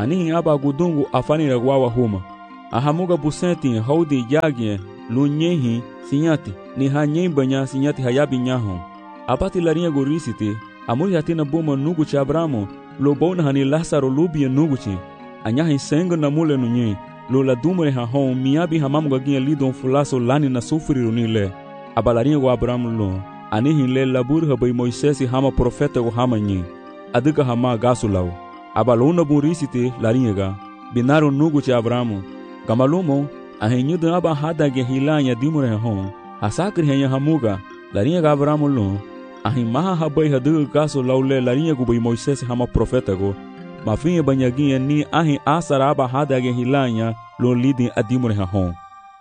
anihi aba gudungu afanira gwawa huma. Ahamuga busenti haudi yagye lunyehi sinyati ni hanyei banya sinyati hayabi nyaho. Apati larinha gorisite amuri hatina buma nuguchi Abramu lo bona hani Lazaro lubia nuguchi. Anyahi senga na mule nunye lo la dumare ha hon miabi hamamuga ginha lidon fulaso lani na sufri runile. Abalarinha go Abramu lo anihi le labur habai Moisesi hama profeta go hama nyi. Adika hama gasulau. Abalona burisite larinha ga binaru nuguchi Abramu. Gamalumo ahenyuda aba hadage hilanya dimure hon hasakri henya hamuga larinha ga Abramu lo ahi maha habai hadu gaso laule larinha go bai Moisés hama profeta go mafinha banyaginha ni ahi asara aba hadage hilanya lo lidi adimure hon.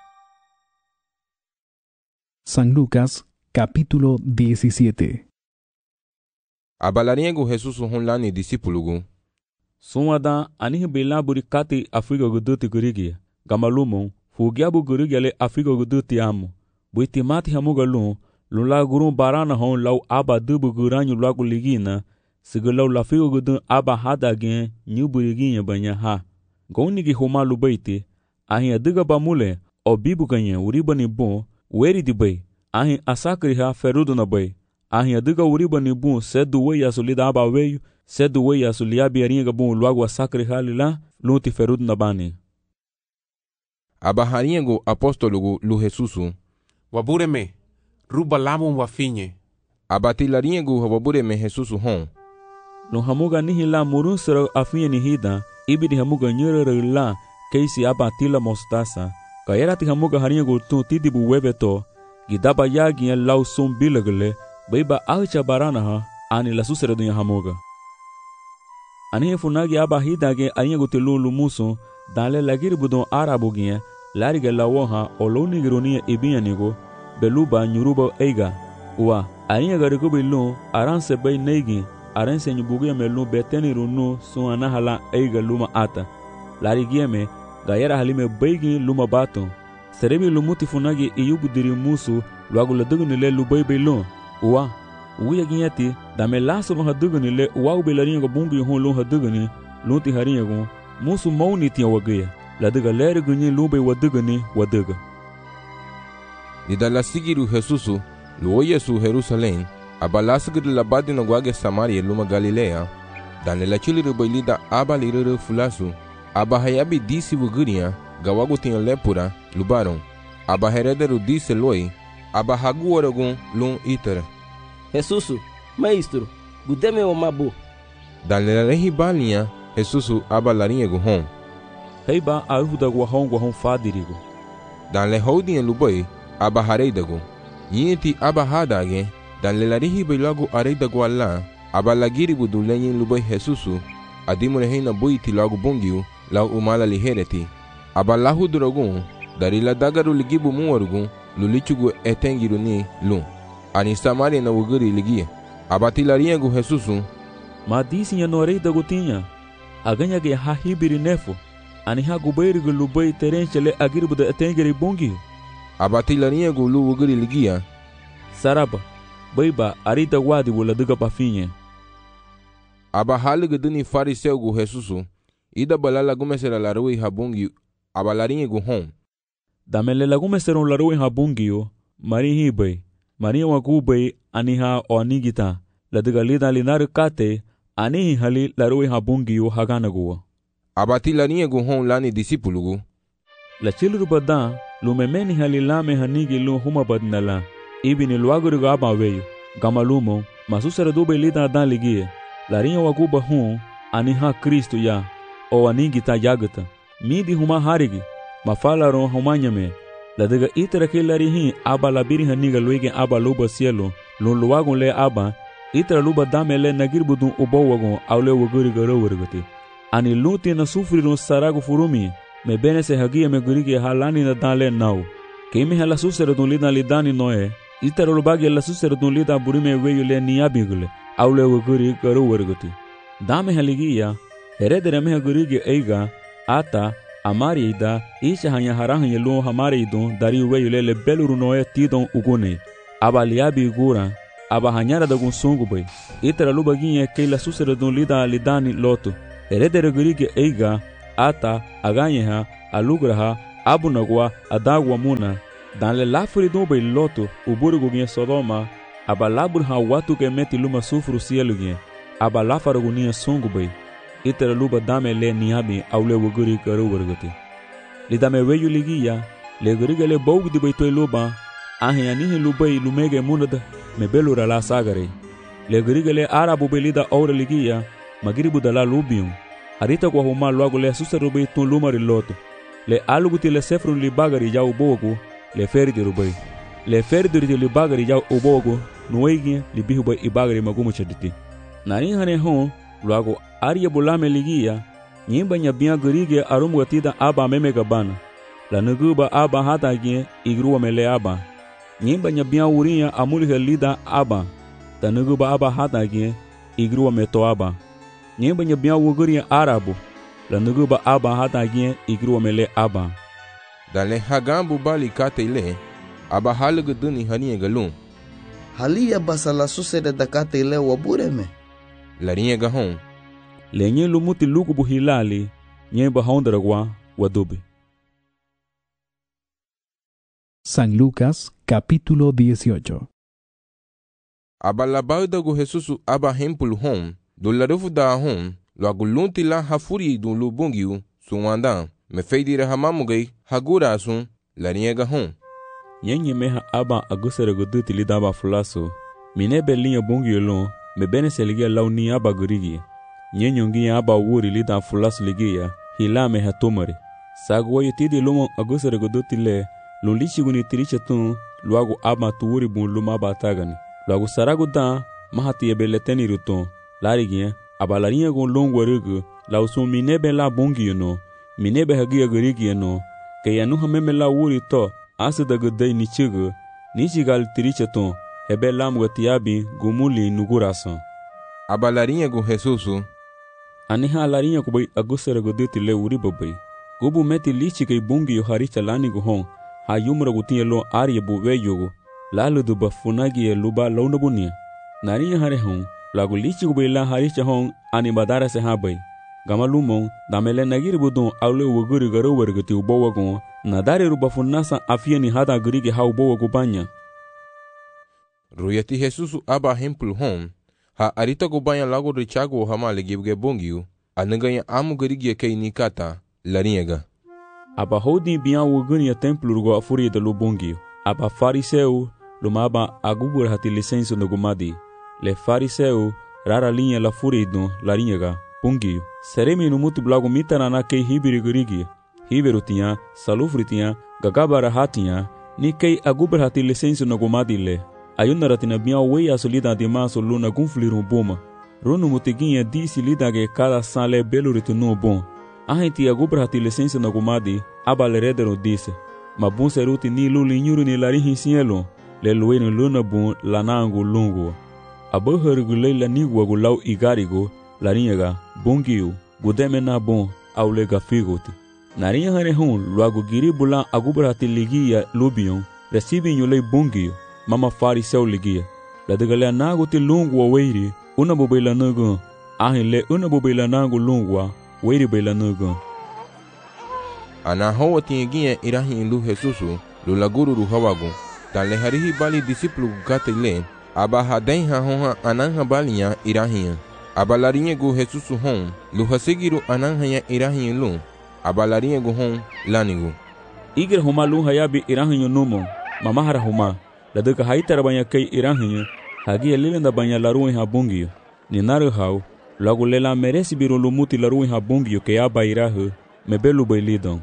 San Lucas capítulo diecisiete. Abalarinha go Jesus hon lani discípulo go Sumada anihi bela burikati Afrika guduti gurigi Gamalumo fugiabu gurigele Afrika guduti amo buitimati hamuga lu lula guru barana hon lau aba dubu guranyu lagu ligina sigalau lafigo gudun aba hadage nyu buriginha banya ha gounigi homa lubaiti ahi adiga bamule o bibu ganye uribani bon weri di bay ahi asakri ha ferudo na bay ahi adiga uribani bon sedu we yasulida aba weyu sedu we yasuliabi aringa bon luagu asakri halila luti ferudo na bani. Abaharinha go apóstolo lu Jesusu wabureme ruba lamu wafinye. Abatilarinha go wabureme Jesusu hon lo hamuga nihi la murun sero afinye nihida ibidi hamuga nyere la keisi abatila mostasa kayerati hamuga harinha go tu tidibu webeto gidaba yagi lau sum bilagle baiba alcha barana ha ani la susere dunya hamuga ani funagi aba hidage arinha go telu lumuso dale lagir budon arabu ginha lariga lawoha oloni gironia ibia nigo beluba nyuruba eiga wa arinha garigo bilu aranse bay neigi aranse nyubugia melu beteni runu suana hala eiga luma ata larigieme gayera halime beigi luma bato serebi lumuti funagi iyubu diri musu luagu ladugni lubay bilu wa uya ginyati dame laso lo hadugni le wa ubelarinha go bungi hon lo hadugni luti harinha go musu mauni tiya wagaya ladiga leri gunyi lube wadugani wadaga. Nida la sigiru Jesusu luo Yesu Jerusalém abalasgir la badi na guage Samaria luma Galilea dane la chiliru bailida aba liruru fulasu aba hayabi disi wuguria gawagu tinha lepura lubaron aba herederu disse loi aba haguoragun lum itere. Jesusu maestro gudeme o mabu dane la rehi balinha Jesusu aba larinha go hon heiba aruda go hon go hon fadirigo dan le houdinha lubai aba hareida go yinti aba hadage dan le larihi belago areida go alla aba lagiri budu lenyin lubai Jesusu adimure heina buiti lago bongiu lau umala lihereti aba lahu drogun dari la dagaru ligibu muwarugun lulichugu etengiru ni lu ani Samaria na wuguri ligia aba tilarinha go Jesusu ma disinya no areida go tinha aganya ge hahibiri nefo ani ha gubairi go lubai terenchele agirbu da etengeri bongi abatilarinha go lu wuguri ligia saraba baiba arita wadi wala duga pafinye aba haliga duni fariseu go Jesusu ida balala gumesera la rui habungi abalarinha go hon damele la gumesera la rui habungi mari hibai mari wa gubai ani ha onigita la duga lida linar kate ani hali la rui habungi yo hagana go abatilarinha go hon lani discípulo go la chilru bada lumemeni hali lame hanigi lu huma badnala ibini luaguru go abaweyo gamalumo masusera do belida dan ligie larinha wa guba hon ani ha Kristo ya o anigita yagata midi huma harigi mafalaro humanyame la daga itera ke larihi aba labiri haniga luige aba luba cielo lu luagun le aba itera luba damele nagirbudun ubowagon awle woguri garo wergati ani luti na sufriron sarago furumi me bene se hagia me gurige halani na dale nau kemi hala susero dun lida lidani noe itera lubagi la susero dun lida burime weyo le niabigule awle woguri garo wergati dame haligia heredere me gurige eiga ata amari ida isha hanya harang yelu hamari idon dari weyo le beluru noe tidon ugune abaliabi gura aba hanyara da gunsungu bay itera lubaginha ke la susera dun lida lidani loto Heredere gerige eiga, ata, aganyeha, alugraha, abunagwa, adagwa muna. Dans le lafri dobe loto, uburgo gien Sodoma, aba labur ha watu ke meti luma sufru cielo gien. Aba lafarugo nia songu bay. Itera luba dame le niabi aule wuguri karu wargati. Li dame weyu ligia, le guriga le bog di bay toy luba, ahi anihi lubay lumege munada, me belura la sagare. Le guriga le arabu belida aura ligia, magiribu dala lubium. Arita kwa huma luago le susaru bay tun lumari loto. Le aluguti le sefrun li bagari jau bogu, le feri de rubai. Le feri de li bagari jau obogo, nuegi li bihubai i bagari magumu chaditi. Nani hane hon, luago aria bulame ligia, nyimba nyabia gerige arum gatida aba meme gabana. La nuguba aba hata gien igrua mele aba. Nyimba nyabia uria amuli lida aba. Ta nuguba aba hata gien igrua meto aba. Nyimba nyabia uguria arabu. La nuguba aba hata gien igrua mele aba. Dale hagambu bali kate ile, aba halugu duni hanie galun. Halia basala susede da kate ile wabureme. Larinha gahon. Lenye lumuti lugu buhilali, nye bahondragwa wadubi. San Lucas, capítulo dieciocho. Aba labauda gu Jesusu aba hempulu hon, do larufu da hon, lo agulunti la hafuri du lubungiu, suwanda, me feidira hamamugai, hagura asun, larinha gahon. Yenye meha aba agusere guduti lidaba fulaso, mine belinha bungiu lon, me bene seligia launi aba gurigi. Nyenyongi aba wuri lida fulas ligia, hilame hatomari. Sagwa yutidi lumo agusere guduti le, lulichi guni tiriche tun, luagu aba tuuri bun luma aba tagani. Luagu saragu da, mahati ebeleteni ruton, larigia, aba larinha gun longwa rugu, lausun minebe la bungi no, minebe hagia gurigi no, ke yanuha meme la wuri to, asida gudai nichigu, nichigal tiriche tun, hebe lam gatiabi gumuli nugurason. Aba larinha gu Jesusu, aniha larinha kubai agusere guduti le uri babai. Gubu meti lichi kei bungi yo haricha lani gu hon, ha yumra gutinye lo arye bu weyogo, lalu du bafunagi ye luba launa bunia. Narinya hare hon, lagu lichi kubai la haricha hon, ani badara se habai. Gama lumon, damele nagiri budon aule wuguri garo wargati ubowa gon, nadare ru bafunasa afia ni hada gurigi ha ubowa gubanya. Ruyati Jesusu aba hempul hon, ha arita gubanya lagu richago hamale gibge bungiu, anaganya amu garigia kei nikata, larinha. Aba hodi biya wuguni templo rugo afuri de lubungiu. Aba fariseu, lumaba agubur hati licenso no gumadi. Le fariseu, rara linha la furi do larinha, bungiu. Seremi no mutu blago mitarana kei hibiri gurigi. Hiberu tinha, salufri tinha, gagabara hatinha, ni kei agubur hati licenso no gumadi le. Ayunara tina biya wei asolida de maso luna gunfliru boma. Runu mutiguinha disi lida ge cada sale belo ritunu bom. Ahenti agubra hati licença na gumadi, abalerederon disse. Mabun seruti ni luli nyuru ni larihi sielo, le lueno luna bun lanangu lungu. Abuherigu leila nigwa gulau igarigo, larinhaga, bungiu, gudeme na bon, aulega figoti. Narinha harehun, luagu giri bulan agubra hati ligia lubion, recibe nyulei bungiu, mama fariseu ligia. La degalea nagu ti lungu wa weiri, una bubela nugu, ahin le una bubela nagu lungwa, weiri bela nugu. Ana hoa tinha irahi lu Jesusu, lu laguru ru hawagu, tan le harihi bali disiplu gate le, aba haden ha honha ananha balinha irahi. Aba larinha gu Jesusu hon, lu hasigiru ananha irahi lu, aba larinha gu hon lanigu. Igir huma lu hayabi irahi numo, mamahara huma, la duka haitara banya kei irahi, hagi elilenda banya laruin ha bungiyo. Ni naru hau, logo lela merece biru lumuti laruin ha bungiyo ke aba irahu, mebelu bailidon.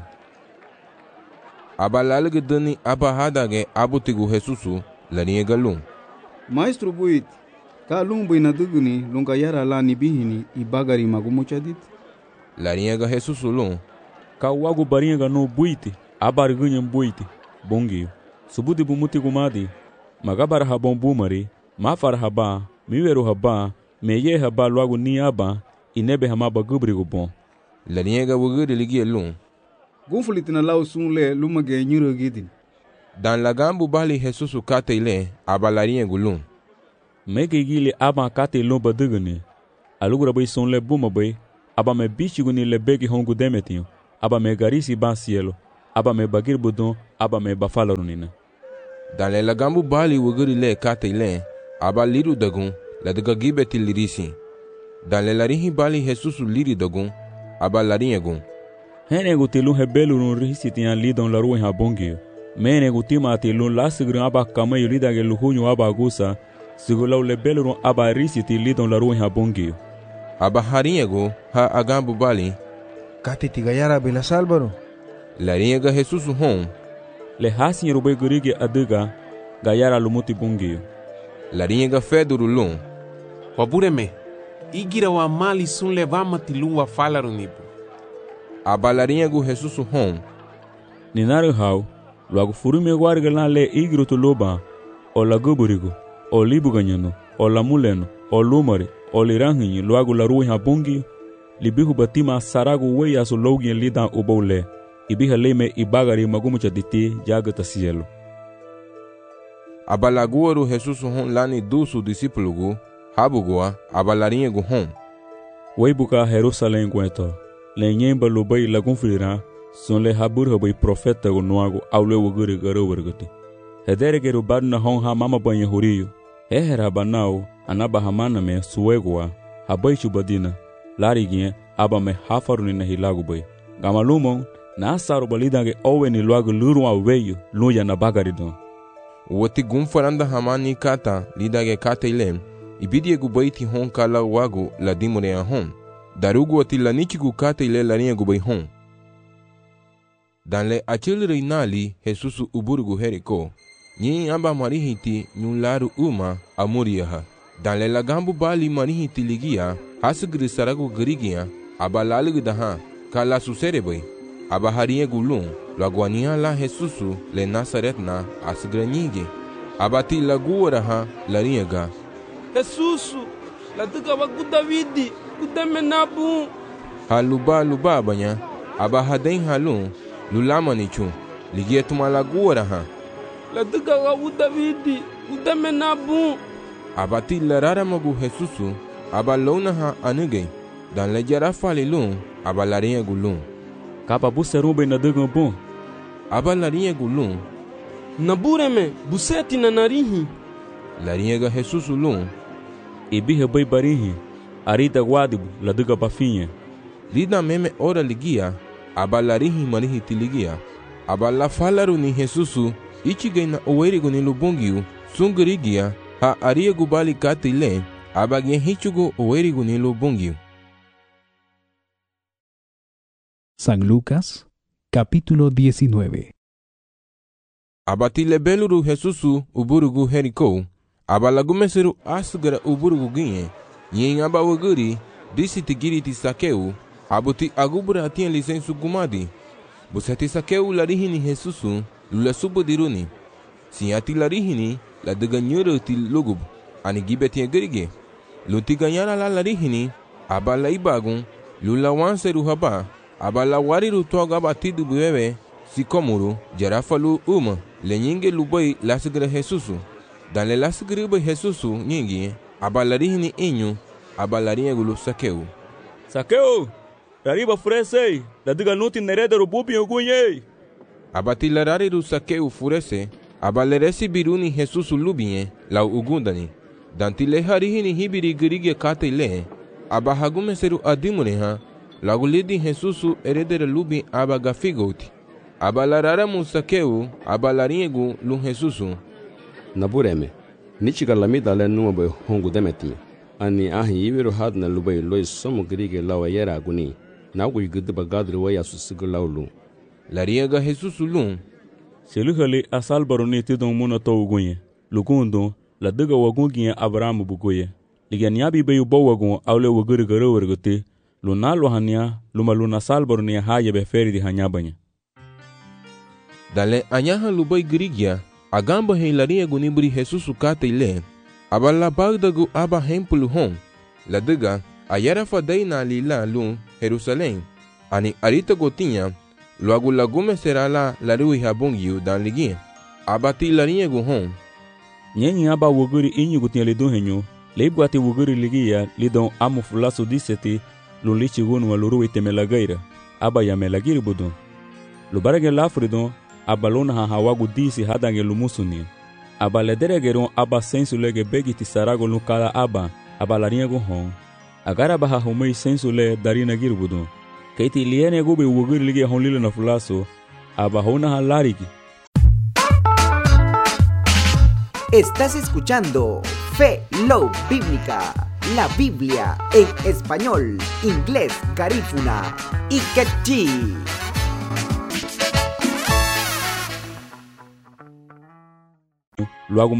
Aba lalge dani aba hadage abutigu Jesusu, larinha galum. Maestro buit, ka lumbu na duguni lunga yara la ni bihini i bagari magumuchadit. Larinha ga Jesusu lum. Ka wagu barinha ga no buiti, abar ganham buiti, bungiyo. Subudi bumuti gumadi, magabar habon bumari, mafar haba, miweru haba, meye haba logo ni aba, inebe hamaba gubrigo bon. Larinha ga wuguri ligia lum. Gunfulitina lau sunle lumage nyuro gidin. Dan lagambu bali Jesusu kate ile, aba larinha gulum. Mege gili aba kate lomba dugani, alugura bay sunle buma bay, aba me bichi guni le begi hongu demetinho, aba me garisi ba cielo, aba me bagir budon, aba me bafala runina. Dans le lagambu bali wuguri le kate le, aba liru dagun, la daga gibeti lirisi. Dans le larihi bali Jesus liri dagun, aba larinyagun. Hene gutilun hebelu run rihisi tiyan lidon la ruin habongio. Mene gutima tilun lasigrin aba kama yulida ge luhunyu aba gusa, sigulau lebelu run aba risi ti lidon la ruin habongio. Aba harinyago ha agambu bali. Kate tigayara bela salbaro. Larinyaga Jesus hon. Le hasin rubay gurige adiga gayara lumuti bungio. Larinyaga feduru lun. Wabureme, igira wa mali sun levama tilun wa falaru nibu. Aba larinyago Jesus hon. Ninaru hau, luagu furume guarga lan le igro tu loba, o la guburigo, o libu ganyano, o la muleno, o lumare, o liranhinyi luagu la ruin habungi, libihu batima saragu weya su logien lidan uboule. Ibiha leme ibagari magumucha diti jagata cielo. Abalaguaru Jesus hon lani dusu discípulo habugua abalarinha gu hon. Weibuka Jerusalém guento. Lenyemba lubai lagunfirira son le habur habai profeta gu nuagu aule wuguri garo wergati. Hedere geru badna hon ha mama banya huriyo. Ehera banao anaba hamana me suegua habai chubadina. Larigien aba me hafaruni na hilagu bai. Gamalumon na saru balidange owe ni luagu luru wa weyo luya na bagari don. Woti gumfaranda hamani kata lidage kata ilem ibidi egu baiti hon kala wagu la dimore a hon. Darugu wati la nichigu kata ile la rinha gu hon. Dan le achil reinali Jesus uburgu heriko. Nyi amba marihiti nyularu uma amuriyaha. Dan le lagambu bali marihiti ligia hasugri saragu garigia abalalu daha kala susere bai. Aba harinha gulun, laguania la Jesusu le Nazaret na asgranyige. Abati laguara ha larinha. Jesusu, la tuka waku Davidi, kuteme nabu. Haluba luba banya, aba haden halun, lulama nichu, ligia tuma laguara ha. La tuka waku Davidi, kuteme nabu. Abati larara magu Jesusu, aba lona ha anuge, dan le jara falilun, aba larinha gulun. Kapa buserumbe na dugun bon. Aba larinha gulun. Nabureme, buseti na narihi. Larinha ga Jesus lun. Ibihe bai barihi. Arida guadibu la duga bafinha. Lida meme ora ligia. Aba larihi marihi tiligia. Aba la falaru ni Jesusu. Ichige na oerigo ni lubungiu. Sungurigia. Ha aria gubali katile. Aba gen hichugo oerigo ni lubungiu. San Lucas, capítulo diecinueve. Abatile beluru Jesusu uburugu heriko. Abalagumeseru asugara uburugu ginye. Yen aba waguri, disi tigiri ti sakeu. Abuti agubura atien lisensu gumadi. Busati sakeu larihini Jesusu, lula subudiruni. Siati larihini, la deganyuru ti lugub. Ani gibeti gerige. Luti ganyara la larihini, abala ibagun, lula wanseru haba. Abala wariru toga batidu bebe, sikomuru, jarafalu uma, lenyinge lubai lasgre Jesusu. Dan le lasgre be Jesusu nyingi, abalarihini inyu, abalarinha gulu sakeu. Sakeu, rariba furese, la diga nuti nereda rububi ogunye. Abati larariru sakeu furese, abaleresi biruni Jesusu lubinye, la ugundani. Dantile harihini hibiri gerige kate le, abahagumeseru adimureha, lagulidi Jesusu eredere lubi aba gafigoti. Aba larara musakeu, aba laringu lu Jesusu. Nabureme, nichiga lamida le numa boy hongu demeti. Ani ahi ibiru hadna lubai loi somo grige lawa yera aguni. Nagu yugudu bagadri waya susigu laulu. Lariega Jesusu lun. Seluhali asal baroni tidon muna to ugunye. Lugundo, la diga wagungiye Abrahamu bugoye. Liganiabi bayu bawagun aule waguri garo wergote. Luna lohania, luma luna salbornia haye beferi di hanyabanya. Dale anyaha lubai grigia, agamba heilaria gunibri Jesusu kate ile. Abala bagdagu aba hempulu hon. La diga, ayara fadei na lila lu Jerusalém. Ani arita gotinha, logo lagume será la la rui habungiu dan ligi. Abati larinha gu hon. Nyenyi aba wuguri inyu gutinha lidun henyu, leibwati wuguri ligia lidon amu fulasu diseti, lulichi gunu aluru te melagaira aba ya melagiri budun lubarage lafridon abalona ha hawagu disi hadange lumusuni aba lederegeron aba sensulege begiti sarago lukala aba aba laringo hon agara baha humei sensule darina girbudun keiti liene gube wugir lige honlile na fulaso aba hona halariki. Estás escuchando Fe Love Bíblica, la Biblia en español, inglés, garífuna y quechí. Lo hago